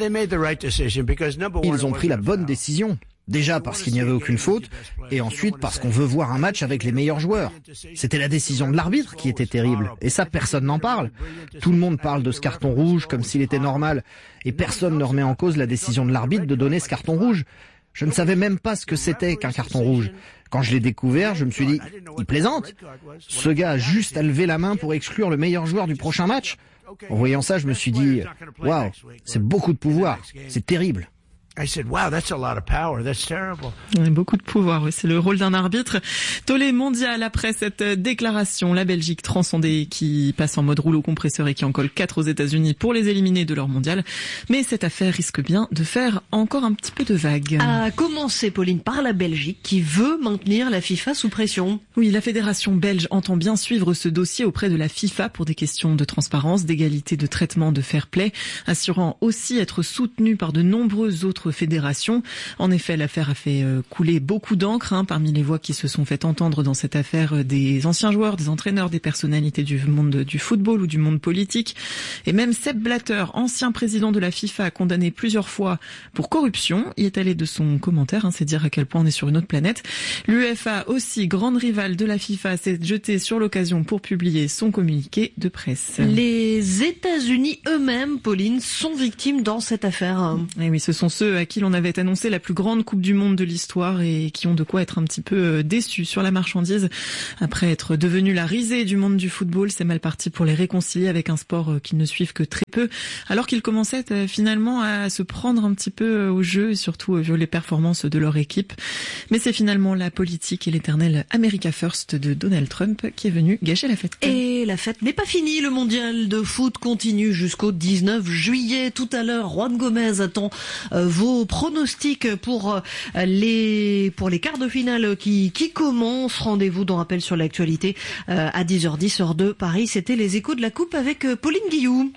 Ils ont pris la bonne décision. Déjà parce qu'il n'y avait aucune faute, et ensuite parce qu'on veut voir un match avec les meilleurs joueurs. C'était la décision de l'arbitre qui était terrible, et ça personne n'en parle. Tout le monde parle de ce carton rouge comme s'il était normal, et personne ne remet en cause la décision de l'arbitre de donner ce carton rouge. Je ne savais même pas ce que c'était qu'un carton rouge. Quand je l'ai découvert, je me suis dit, il plaisante. Ce gars a juste à lever la main pour exclure le meilleur joueur du prochain match. En voyant ça, je me suis dit, waouh, c'est beaucoup de pouvoir, c'est terrible. I said, wow, that's a lot of power. That's terrible. Beaucoup de pouvoir, oui, c'est le rôle d'un arbitre. Tollé mondial après cette déclaration. La Belgique transcendée qui passe en mode rouleau compresseur et qui en colle quatre aux États-Unis pour les éliminer de leur mondial. Mais cette affaire risque bien de faire encore un petit peu de vague. À commencer, Pauline, par la Belgique qui veut maintenir la FIFA sous pression. Oui, la fédération belge entend bien suivre ce dossier auprès de la FIFA pour des questions de transparence, d'égalité de traitement, de fair play, assurant aussi être soutenue par de nombreux autres d'autres fédérations. En effet, l'affaire a fait couler beaucoup d'encre. Hein, parmi les voix qui se sont fait entendre dans cette affaire, des anciens joueurs, des entraîneurs, des personnalités du monde du football ou du monde politique. Et même Sepp Blatter, ancien président de la FIFA, condamné plusieurs fois pour corruption, y est allé de son commentaire. Hein, c'est dire à quel point on est sur une autre planète. L'UEFA, aussi grande rivale de la FIFA, s'est jetée sur l'occasion pour publier son communiqué de presse. Les États-Unis eux-mêmes, Pauline, sont victimes dans cette affaire. Et oui, ce sont ceux à qui l'on avait annoncé la plus grande Coupe du Monde de l'histoire et qui ont de quoi être un petit peu déçus sur la marchandise. Après être devenu la risée du monde du football, c'est mal parti pour les réconcilier avec un sport qu'ils ne suivent que très peu, alors qu'ils commençaient finalement à se prendre un petit peu au jeu et surtout vu les performances de leur équipe. Mais c'est finalement la politique et l'éternel America First de Donald Trump qui est venu gâcher la fête. Et la fête n'est pas finie, le mondial de foot continue jusqu'au dix-neuf juillet. Tout à l'heure, Juan Gomez attend euh, vos pronostics pour euh, les pour les quarts de finale qui qui commencent. Rendez-vous dans Rappel sur l'actualité euh, à dix heures dix heure de Paris. C'était les échos de la coupe avec euh, Pauline Guillou.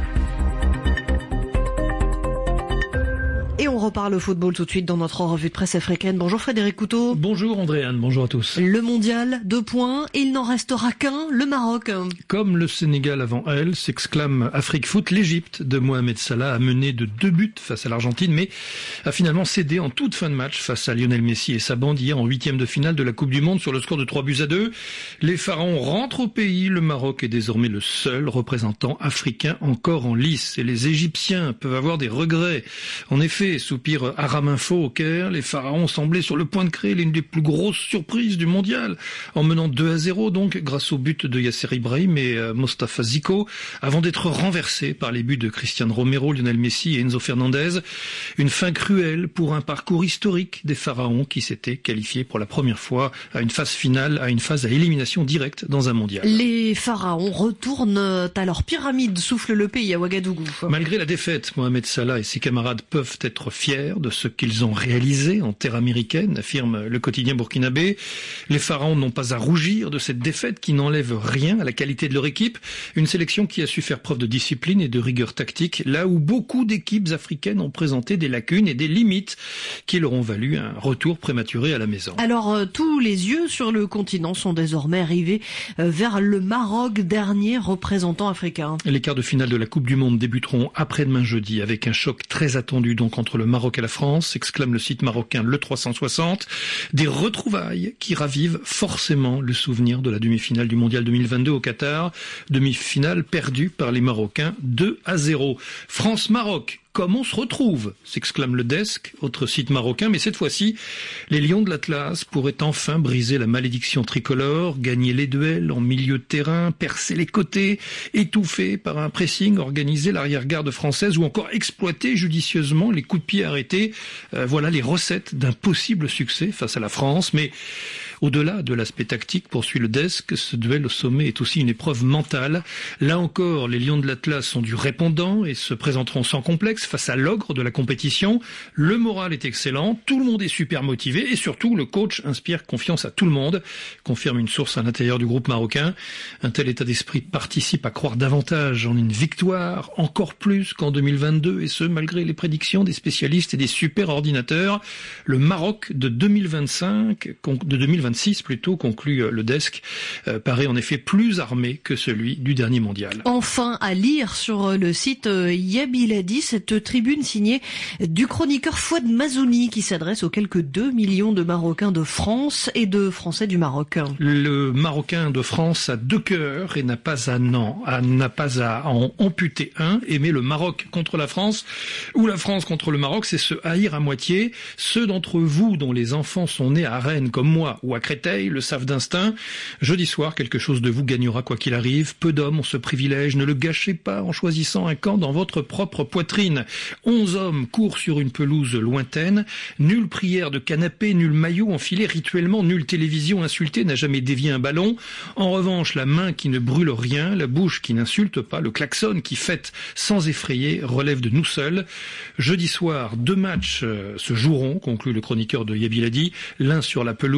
Et on reparle football tout de suite dans notre revue de presse africaine. Bonjour Frédéric Couteau. Bonjour Andréane, bonjour à tous. Le mondial, deux points, il n'en restera qu'un, le Maroc. Comme le Sénégal avant elle, s'exclame Afrique Foot, l'Égypte de Mohamed Salah a mené de deux buts face à l'Argentine, mais a finalement cédé en toute fin de match face à Lionel Messi et sa bande hier en huitième de finale de la Coupe du Monde sur le score de trois buts à deux. Les Pharaons rentrent au pays, le Maroc est désormais le seul représentant africain encore en lice. Et les Égyptiens peuvent avoir des regrets. En effet, soupire Aram Info au Caire, les Pharaons semblaient sur le point de créer l'une des plus grosses surprises du mondial, en menant deux à zéro donc grâce au but de Yasser Ibrahim et euh, Mostafa Zico, avant d'être renversés par les buts de Cristiano Romero, Lionel Messi et Enzo Fernandez. Une fin cruelle pour un parcours historique des Pharaons qui s'étaient qualifiés pour la première fois à une phase finale, à une phase à élimination directe dans un mondial. Les Pharaons retournent à leur pyramide, souffle le pays à Ouagadougou. Malgré la défaite, Mohamed Salah et ses camarades peuvent être fiers de ce qu'ils ont réalisé en terre américaine, affirme le quotidien burkinabé. Les Pharaons n'ont pas à rougir de cette défaite qui n'enlève rien à la qualité de leur équipe. Une sélection qui a su faire preuve de discipline et de rigueur tactique, là où beaucoup d'équipes africaines ont présenté des lacunes et des limites qui leur ont valu un retour prématuré à la maison. Alors, euh, tous les yeux sur le continent sont désormais arrivés euh, vers le Maroc, dernier représentant africain. Les quarts de finale de la Coupe du Monde débuteront après-demain jeudi avec un choc très attendu donc entre le Maroc et la France, exclame le site marocain Le trois cent soixante. Des retrouvailles qui ravivent forcément le souvenir de la demi-finale du Mondial deux mille vingt-deux au Qatar. Demi-finale perdue par les Marocains deux à zéro. France-Maroc. Comme on se retrouve, s'exclame le Desk, autre site marocain, mais cette fois-ci, les Lions de l'Atlas pourraient enfin briser la malédiction tricolore, gagner les duels en milieu de terrain, percer les côtés, étouffer par un pressing, organiser l'arrière-garde française ou encore exploiter judicieusement les coups de pied arrêtés. Euh, voilà les recettes d'un possible succès face à la France, mais au-delà de l'aspect tactique, poursuit le Desk, ce duel au sommet est aussi une épreuve mentale. Là encore, les Lions de l'Atlas sont du répondant et se présenteront sans complexe face à l'ogre de la compétition. Le moral est excellent, tout le monde est super motivé et surtout le coach inspire confiance à tout le monde, confirme une source à l'intérieur du groupe marocain. Un tel état d'esprit participe à croire davantage en une victoire, encore plus qu'en deux mille vingt-deux, et ce malgré les prédictions des spécialistes et des super ordinateurs. Le Maroc de deux mille vingt-cinq, de deux mille vingt-six plutôt, conclut le Desk, euh, paraît en effet plus armé que celui du dernier mondial. Enfin, à lire sur le site Yabiladi, cette tribune signée du chroniqueur Fouad Mazouni qui s'adresse aux quelques deux millions de Marocains de France et de Français du Maroc. Le Marocain de France a deux cœurs et n'a pas à non, à, n'a pas à en amputer un. Aimer le Maroc contre la France ou la France contre le Maroc, c'est se haïr à moitié. Ceux d'entre vous dont les enfants sont nés à Rennes comme moi ou à Créteil le savent d'instinct. Jeudi soir, quelque chose de vous gagnera quoi qu'il arrive. Peu d'hommes ont ce privilège. Ne le gâchez pas en choisissant un camp dans votre propre poitrine. Onze hommes courent sur une pelouse lointaine. Nulle prière de canapé, nul maillot enfilé rituellement, nulle télévision insultée n'a jamais dévié un ballon. En revanche, la main qui ne brûle rien, la bouche qui n'insulte pas, le klaxon qui fête sans effrayer relève de nous seuls. Jeudi soir, deux matchs se joueront, conclut le chroniqueur de Yabiladi. L'un sur la pelouse entre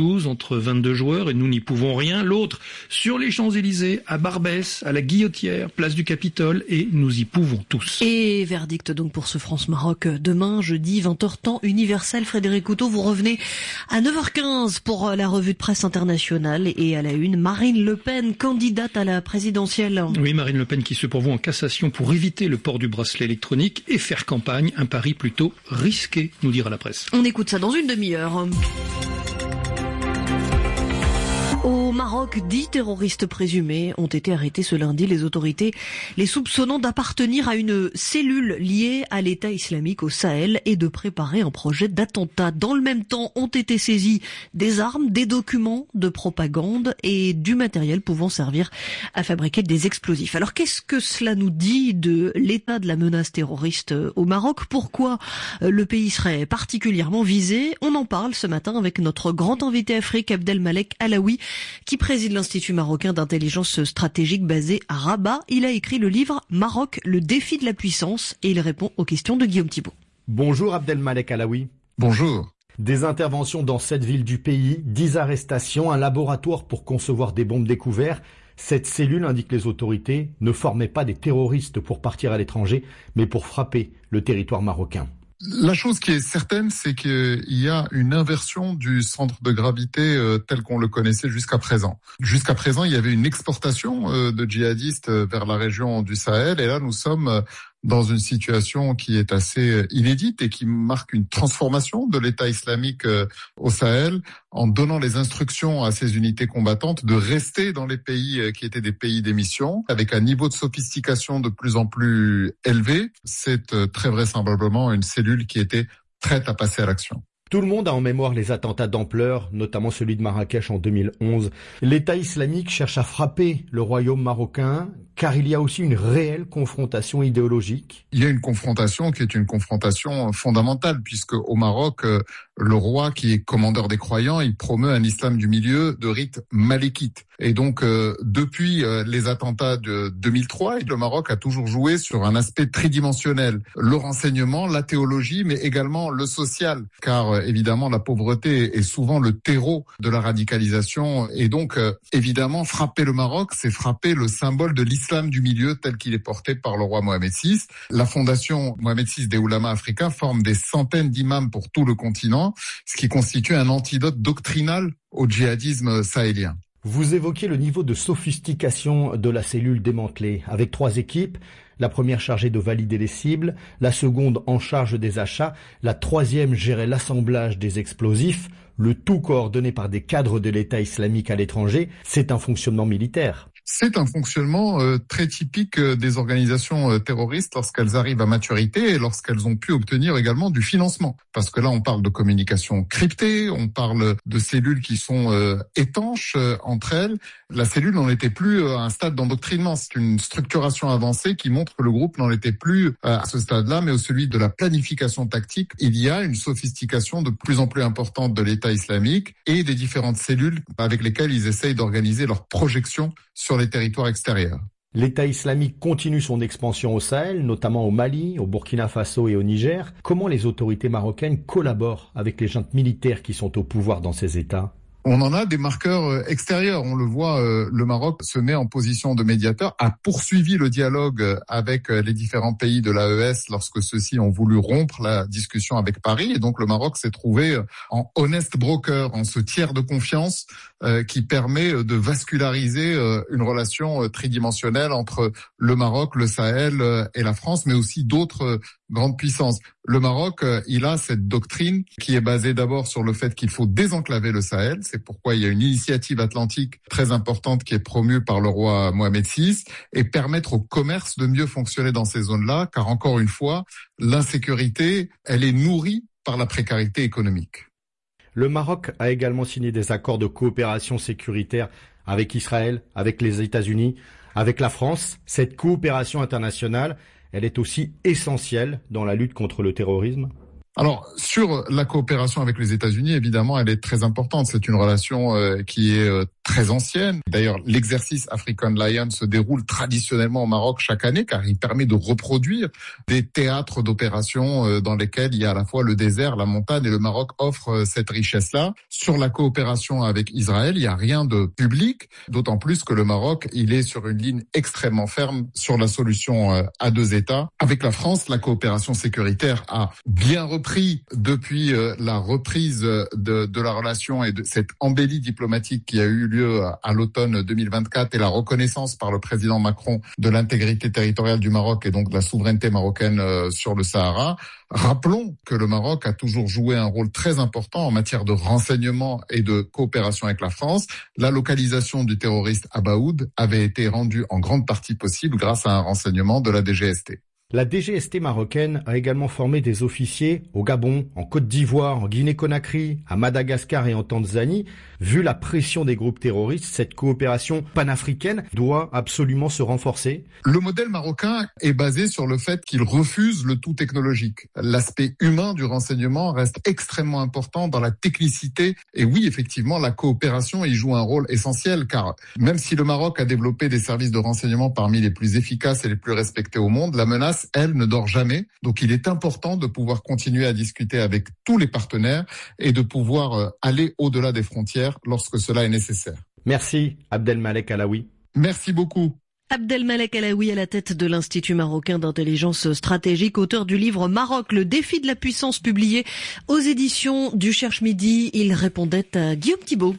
entre vingt-deux joueurs et nous n'y pouvons rien. L'autre sur les Champs-Élysées, à Barbès, à la Guillotière, place du Capitole, et nous y pouvons tous. Et verdict donc pour ce France-Maroc demain, jeudi, vingt heures temps universel. Frédéric Couteau, vous revenez à neuf heures quinze pour la revue de presse internationale et à la une, Marine Le Pen, candidate à la présidentielle. Oui, Marine Le Pen qui se pourvoit en cassation pour éviter le port du bracelet électronique et faire campagne, un pari plutôt risqué, nous dira la presse. On écoute ça dans une demi-heure. Au Maroc, dix terroristes présumés ont été arrêtés ce lundi. Les autorités les soupçonnant d'appartenir à une cellule liée à l'État islamique au Sahel et de préparer un projet d'attentat. Dans le même temps, ont été saisis des armes, des documents de propagande et du matériel pouvant servir à fabriquer des explosifs. Alors qu'est-ce que cela nous dit de l'état de la menace terroriste au Maroc? Pourquoi le pays serait particulièrement visé? On en parle ce matin avec notre grand invité Afrique, Abdelmalek Alaoui, qui préside l'Institut marocain d'intelligence stratégique basé à Rabat. Il a écrit le livre Maroc, le défi de la puissance, et il répond aux questions de Guillaume Thibault. Bonjour Abdelmalek Alaoui. Bonjour. Des interventions dans sept villes du pays, dix arrestations, un laboratoire pour concevoir des bombes découvertes. Cette cellule, indiquent les autorités, ne formait pas des terroristes pour partir à l'étranger, mais pour frapper le territoire marocain. La chose qui est certaine, c'est qu'il y a une inversion du centre de gravité euh, tel qu'on le connaissait jusqu'à présent. Jusqu'à présent, il y avait une exportation euh, de djihadistes vers la région du Sahel, et là, nous sommes euh, dans une situation qui est assez inédite et qui marque une transformation de l'État islamique euh, au Sahel, en donnant les instructions à ces unités combattantes de rester dans les pays euh, qui étaient des pays d'émission, avec un niveau de sophistication de plus en plus élevé. C'est euh, très vraisemblablement une cellule qui était prête à passer à l'action. Tout le monde a en mémoire les attentats d'ampleur, notamment celui de Marrakech en deux mille onze. L'État islamique cherche à frapper le royaume marocain, car il y a aussi une réelle confrontation idéologique. Il y a une confrontation qui est une confrontation fondamentale, puisque au Maroc, le roi qui est commandeur des croyants, il promeut un islam du milieu de rite malékite. Et donc, euh, depuis euh, les attentats de deux mille trois, le Maroc a toujours joué sur un aspect tridimensionnel. Le renseignement, la théologie, mais également le social. Car euh, évidemment, la pauvreté est souvent le terreau de la radicalisation. Et donc, euh, évidemment, frapper le Maroc, c'est frapper le symbole de l'islam du milieu tel qu'il est porté par le roi Mohamed six. La fondation Mohamed six des Oulama africains forme des centaines d'imams pour tout le continent, ce qui constitue un antidote doctrinal au djihadisme sahélien. Vous évoquez le niveau de sophistication de la cellule démantelée, avec trois équipes, la première chargée de valider les cibles, la seconde en charge des achats, la troisième gérait l'assemblage des explosifs, le tout coordonné par des cadres de l'État islamique à l'étranger. C'est un fonctionnement militaire. C'est un fonctionnement euh, très typique euh, des organisations euh, terroristes lorsqu'elles arrivent à maturité et lorsqu'elles ont pu obtenir également du financement. Parce que là, on parle de communication cryptée, on parle de cellules qui sont euh, étanches euh, entre elles. La cellule n'en était plus euh, à un stade d'endoctrinement. C'est une structuration avancée qui montre que le groupe n'en était plus euh, à ce stade-là, mais au celui de la planification tactique. Il y a une sophistication de plus en plus importante de l'État islamique et des différentes cellules avec lesquelles ils essayent d'organiser leur projection sur les territoires extérieurs. L'État islamique continue son expansion au Sahel, notamment au Mali, au Burkina Faso et au Niger. Comment les autorités marocaines collaborent avec les juntes militaires qui sont au pouvoir dans ces États ? On en a des marqueurs extérieurs. On le voit, le Maroc se met en position de médiateur, a poursuivi le dialogue avec les différents pays de l'A E S lorsque ceux-ci ont voulu rompre la discussion avec Paris. Et donc le Maroc s'est trouvé en honest broker, en ce tiers de confiance euh, qui permet de vasculariser euh, une relation euh, tridimensionnelle entre le Maroc, le Sahel euh, et la France, mais aussi d'autres euh, grandes puissances. Le Maroc, euh, il a cette doctrine qui est basée d'abord sur le fait qu'il faut désenclaver le Sahel. C'est pourquoi il y a une initiative atlantique très importante qui est promue par le roi Mohamed six et permettre au commerce de mieux fonctionner dans ces zones-là, car encore une fois, l'insécurité, elle est nourrie par la précarité économique. Le Maroc a également signé des accords de coopération sécuritaire avec Israël, avec les États-Unis, avec la France. Cette coopération internationale, elle est aussi essentielle dans la lutte contre le terrorisme. Alors, sur la coopération avec les États-Unis, évidemment, elle est très importante. C'est une relation euh, qui est euh, très ancienne. D'ailleurs, l'exercice African Lion se déroule traditionnellement au Maroc chaque année, car il permet de reproduire des théâtres d'opérations euh, dans lesquels il y a à la fois le désert, la montagne, et le Maroc offre euh, cette richesse-là. Sur la coopération avec Israël, il n'y a rien de public, d'autant plus que le Maroc, il est sur une ligne extrêmement ferme sur la solution euh, à deux États. Avec la France, la coopération sécuritaire a bien repris pris depuis euh, la reprise de, de la relation et de cette embellie diplomatique qui a eu lieu à, à l'automne deux mille vingt-quatre et la reconnaissance par le président Macron de l'intégrité territoriale du Maroc et donc de la souveraineté marocaine euh, sur le Sahara. Rappelons que le Maroc a toujours joué un rôle très important en matière de renseignement et de coopération avec la France. La localisation du terroriste Abaoud avait été rendue en grande partie possible grâce à un renseignement de la D G S T. La D G S T marocaine a également formé des officiers au Gabon, en Côte d'Ivoire, en Guinée-Conakry, à Madagascar et en Tanzanie. Vu la pression des groupes terroristes, cette coopération panafricaine doit absolument se renforcer. Le modèle marocain est basé sur le fait qu'il refuse le tout technologique. L'aspect humain du renseignement reste extrêmement important dans la technicité. Et oui, effectivement, la coopération y joue un rôle essentiel, car même si le Maroc a développé des services de renseignement parmi les plus efficaces et les plus respectés au monde, la menace, elle, ne dort jamais. Donc il est important de pouvoir continuer à discuter avec tous les partenaires et de pouvoir aller au-delà des frontières lorsque cela est nécessaire. Merci Abdelmalek Alaoui. Merci beaucoup. Abdelmalek Alaoui à la tête de l'Institut marocain d'intelligence stratégique, auteur du livre Maroc, le défi de la puissance, publié aux éditions du Cherche Midi. Il répondait à Guillaume Thibault.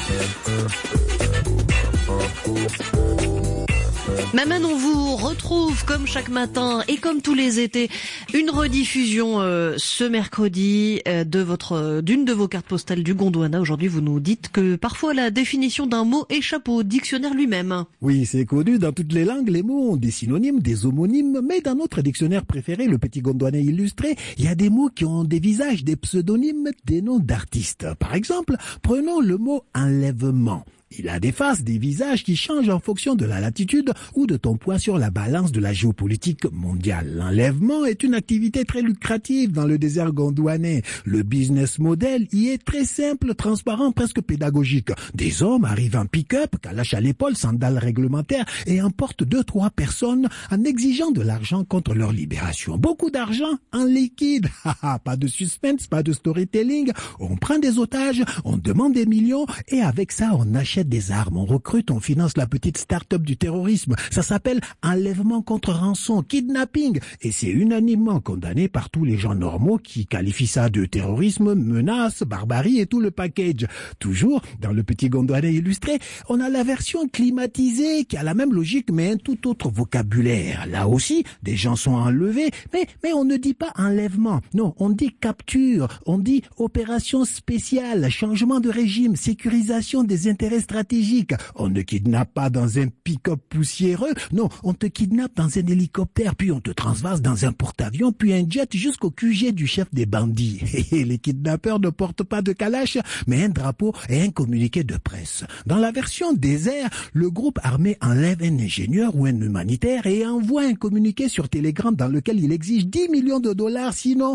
Maman, on vous retrouve comme chaque matin et comme tous les étés, une rediffusion euh, ce mercredi euh, de votre d'une de vos cartes postales du Gondwana. Aujourd'hui, vous nous dites que parfois la définition d'un mot échappe au dictionnaire lui-même. Oui, c'est connu, dans toutes les langues, les mots ont des synonymes, des homonymes, mais dans notre dictionnaire préféré, le Petit Gondwanais illustré, il y a des mots qui ont des visages, des pseudonymes, des noms d'artistes. Par exemple, prenons le mot enlèvement. Il a des faces, des visages qui changent en fonction de la latitude ou de ton poids sur la balance de la géopolitique mondiale. L'enlèvement est une activité très lucrative dans le désert gondwanais. Le business model y est très simple, transparent, presque pédagogique. Des hommes arrivent en pick-up, calache à l'épaule, sandales réglementaires et emportent deux, trois personnes en exigeant de l'argent contre leur libération. Beaucoup d'argent en liquide. Pas de suspense, pas de storytelling. On prend des otages, on demande des millions et avec ça, on achète des armes, on recrute, on finance la petite start-up du terrorisme. Ça s'appelle enlèvement contre rançon, kidnapping. Et c'est unanimement condamné par tous les gens normaux qui qualifient ça de terrorisme, menace, barbarie et tout le package. Toujours, dans le Petit Gondwanais illustré, on a la version climatisée qui a la même logique mais un tout autre vocabulaire. Là aussi, des gens sont enlevés, mais, mais on ne dit pas enlèvement. Non, on dit capture, on dit opération spéciale, changement de régime, sécurisation des intérêts stratégique. On ne kidnappe pas dans un pick-up poussiéreux. Non, on te kidnappe dans un hélicoptère, puis on te transvase dans un porte-avions, puis un jet jusqu'au Q G du chef des bandits. Et les kidnappeurs ne portent pas de calache, mais un drapeau et un communiqué de presse. Dans la version désert, le groupe armé enlève un ingénieur ou un humanitaire et envoie un communiqué sur Telegram dans lequel il exige dix millions de dollars, sinon...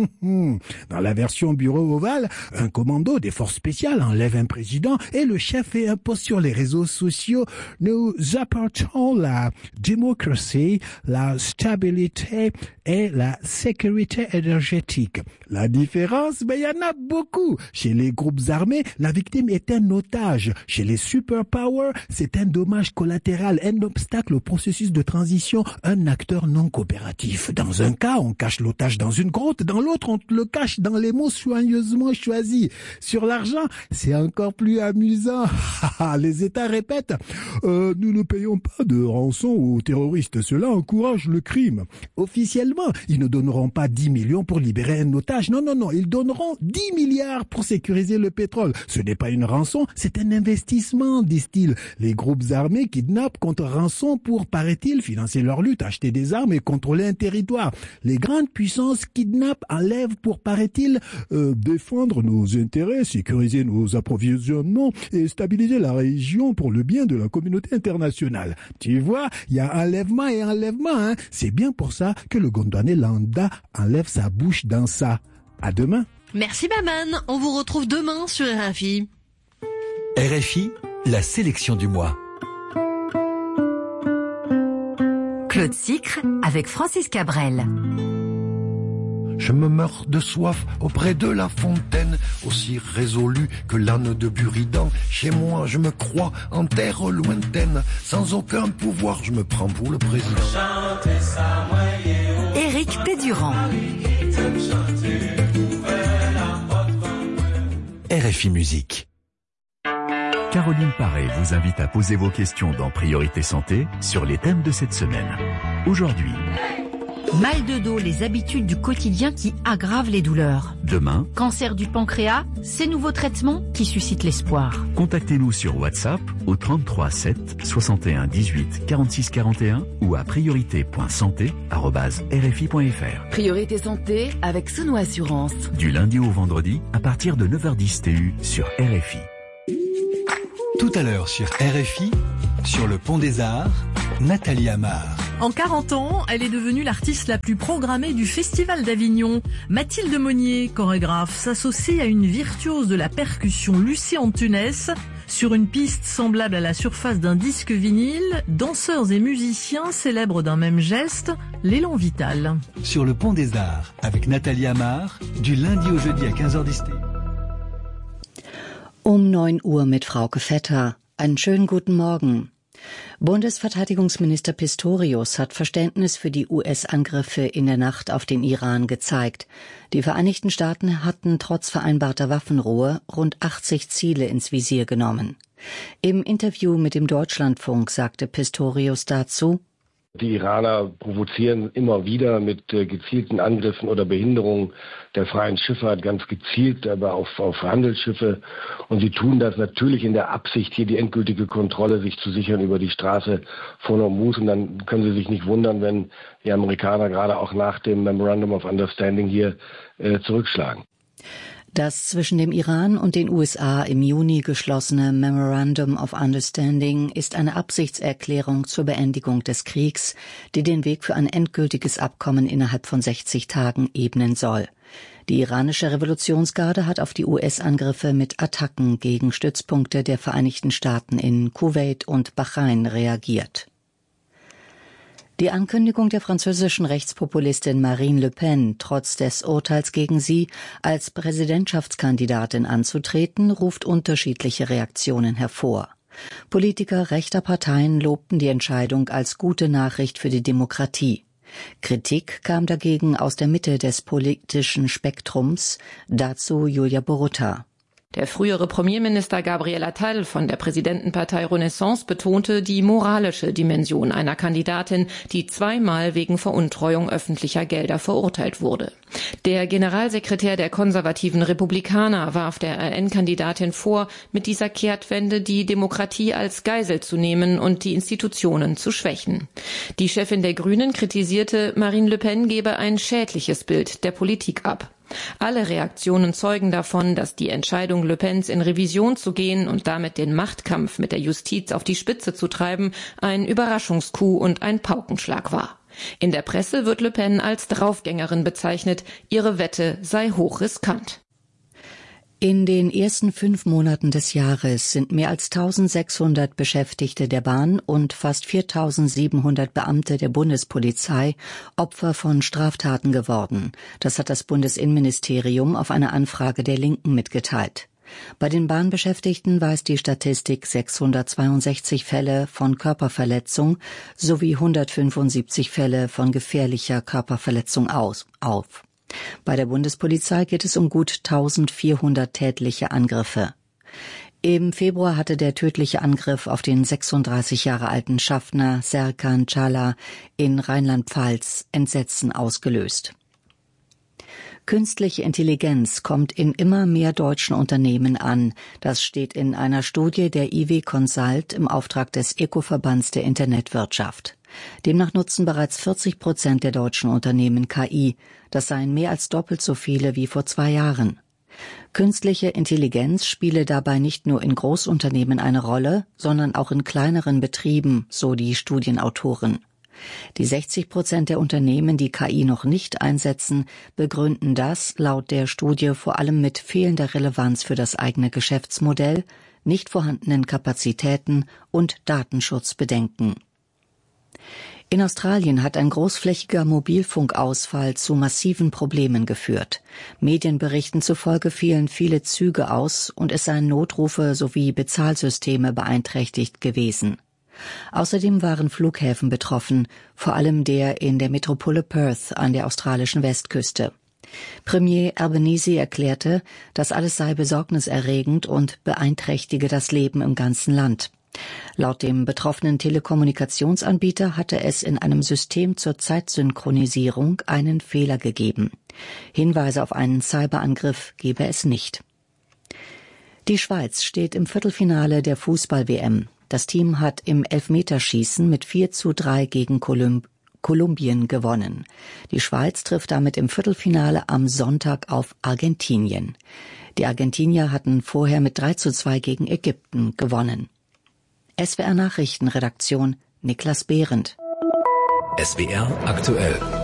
Dans la version bureau ovale, un commando des forces spéciales enlève un président et le chef fait un post sur les réseaux sociaux. Nous apportons la démocratie, la stabilité et la sécurité énergétique. La différence, ben, il y en a beaucoup. Chez les groupes armés, la victime est un otage. Chez les superpowers, c'est un dommage collatéral, un obstacle au processus de transition, un acteur non coopératif. Dans un cas, on cache l'otage dans une grotte, dans l'autre, on le cache dans les mots soigneusement choisis. Sur l'argent, c'est encore plus amusant. Les États répètent euh, « Nous ne payons pas de rançon aux terroristes, cela encourage le crime ». Officiellement, ils ne donneront pas dix millions pour libérer un otage. Non, non, non, ils donneront dix milliards pour sécuriser le pétrole. Ce n'est pas une rançon, c'est un investissement, disent-ils. Les groupes armés kidnappent contre rançon pour, paraît-il, financer leur lutte, acheter des armes et contrôler un territoire. Les grandes puissances kidnappent, enlèvent pour, paraît-il, euh, défendre nos intérêts, sécuriser nos approvisionnements et stabiliser la région pour le bien de la communauté internationale. Tu vois, il y a enlèvement et enlèvement, hein. C'est bien pour ça que le Gondwanais lambda enlève sa bouche dans ça. À demain. Merci Baman, on vous retrouve demain sur R F I. R F I, la sélection du mois. Claude Sicre avec Francis Cabrel. Je me meurs de soif auprès de la fontaine, aussi résolu que l'âne de Buridan. Chez moi, je me crois en terre lointaine, sans aucun pouvoir, je me prends pour le président. Éric Pédurand. R F I Musique. Caroline Paré vous invite à poser vos questions dans Priorité Santé sur les thèmes de cette semaine. Aujourd'hui, mal de dos, les habitudes du quotidien qui aggravent les douleurs. Demain, cancer du pancréas, ces nouveaux traitements qui suscitent l'espoir. Contactez-nous sur WhatsApp au trente-trois sept soixante et un dix-huit quarante-six quarante et un ou à priorité point santé arobase r f i point f r. Priorité Santé avec Sono Assurance. Du lundi au vendredi à partir de neuf heures dix T U sur R F I. Tout à l'heure sur R F I, sur le Pont des Arts, Nathalie Amar. En quarante ans, elle est devenue l'artiste la plus programmée du Festival d'Avignon. Mathilde Monnier, chorégraphe, s'associe à une virtuose de la percussion, Lucie Antunes. Sur une piste semblable à la surface d'un disque vinyle, danseurs et musiciens célèbrent d'un même geste l'élan vital. Sur le Pont des Arts, avec Nathalie Amar, du lundi au jeudi à quinze heures dix. Um neun Uhr mit Frauke Vetter. Einen schönen guten Morgen. Bundesverteidigungsminister Pistorius hat Verständnis für die U S-Angriffe in der Nacht auf den Iran gezeigt. Die Vereinigten Staaten hatten trotz vereinbarter Waffenruhe rund achtzig Ziele ins Visier genommen. Im Interview mit dem Deutschlandfunk sagte Pistorius dazu: Die Iraner provozieren immer wieder mit äh, gezielten Angriffen oder Behinderungen der freien Schifffahrt, ganz gezielt, aber auf, auf Handelsschiffe. Und sie tun das natürlich in der Absicht, hier die endgültige Kontrolle sich zu sichern über die Straße von Hormuz. Und dann können Sie sich nicht wundern, wenn die Amerikaner gerade auch nach dem Memorandum of Understanding hier äh, zurückschlagen. Das zwischen dem Iran und den U S A im Juni geschlossene Memorandum of Understanding ist eine Absichtserklärung zur Beendigung des Kriegs, die den Weg für ein endgültiges Abkommen innerhalb von sechzig Tagen ebnen soll. Die iranische Revolutionsgarde hat auf die U S-Angriffe mit Attacken gegen Stützpunkte der Vereinigten Staaten in Kuwait und Bahrain reagiert. Die Ankündigung der französischen Rechtspopulistin Marine Le Pen, trotz des Urteils gegen sie als Präsidentschaftskandidatin anzutreten, ruft unterschiedliche Reaktionen hervor. Politiker rechter Parteien lobten die Entscheidung als gute Nachricht für die Demokratie. Kritik kam dagegen aus der Mitte des politischen Spektrums, dazu Julia Borutta. Der frühere Premierminister Gabriel Attal von der Präsidentenpartei Renaissance betonte die moralische Dimension einer Kandidatin, die zweimal wegen Veruntreuung öffentlicher Gelder verurteilt wurde. Der Generalsekretär der konservativen Republikaner warf der R N-Kandidatin vor, mit dieser Kehrtwende die Demokratie als Geisel zu nehmen und die Institutionen zu schwächen. Die Chefin der Grünen kritisierte, Marine Le Pen gebe ein schädliches Bild der Politik ab. Alle Reaktionen zeugen davon, dass die Entscheidung Le Pens in Revision zu gehen und damit den Machtkampf mit der Justiz auf die Spitze zu treiben, ein Überraschungscoup und ein Paukenschlag war. In der Presse wird Le Pen als Draufgängerin bezeichnet, ihre Wette sei hochriskant. In den ersten fünf Monaten des Jahres sind mehr als eintausendsechshundert Beschäftigte der Bahn und fast viertausendsiebenhundert Beamte der Bundespolizei Opfer von Straftaten geworden. Das hat das Bundesinnenministerium auf eine Anfrage der Linken mitgeteilt. Bei den Bahnbeschäftigten weist die Statistik sechshundertzweiundsechzig Fälle von Körperverletzung sowie hundertfünfundsiebzig Fälle von gefährlicher Körperverletzung aus, auf. Bei der Bundespolizei geht es um gut eintausendvierhundert tätliche Angriffe. Im Februar hatte der tödliche Angriff auf den sechsunddreißig Jahre alten Schaffner Serkan Çağlar in Rheinland-Pfalz Entsetzen ausgelöst. Künstliche Intelligenz kommt in immer mehr deutschen Unternehmen an. Das steht in einer Studie der I W Consult im Auftrag des Eco-Verbands der Internetwirtschaft. Demnach nutzen bereits vierzig Prozent der deutschen Unternehmen K I. Das seien mehr als doppelt so viele wie vor zwei Jahren. Künstliche Intelligenz spiele dabei nicht nur in Großunternehmen eine Rolle, sondern auch in kleineren Betrieben, so die Studienautoren. Die sechzig Prozent der Unternehmen, die K I noch nicht einsetzen, begründen das laut der Studie vor allem mit fehlender Relevanz für das eigene Geschäftsmodell, nicht vorhandenen Kapazitäten und Datenschutzbedenken. In Australien hat ein großflächiger Mobilfunkausfall zu massiven Problemen geführt. Medienberichten zufolge fielen viele Züge aus und es seien Notrufe sowie Bezahlsysteme beeinträchtigt gewesen. Außerdem waren Flughäfen betroffen, vor allem der in der Metropole Perth an der australischen Westküste. Premier Albanese erklärte, das alles sei besorgniserregend und beeinträchtige das Leben im ganzen Land. Laut dem betroffenen Telekommunikationsanbieter hatte es in einem System zur Zeitsynchronisierung einen Fehler gegeben. Hinweise auf einen Cyberangriff gebe es nicht. Die Schweiz steht im Viertelfinale der Fußball-W M. Das Team hat im Elfmeterschießen mit vier zu drei gegen Kolumb- Kolumbien gewonnen. Die Schweiz trifft damit im Viertelfinale am Sonntag auf Argentinien. Die Argentinier hatten vorher mit drei zu zwei gegen Ägypten gewonnen. S W R Nachrichtenredaktion Niklas Behrendt. S W R aktuell.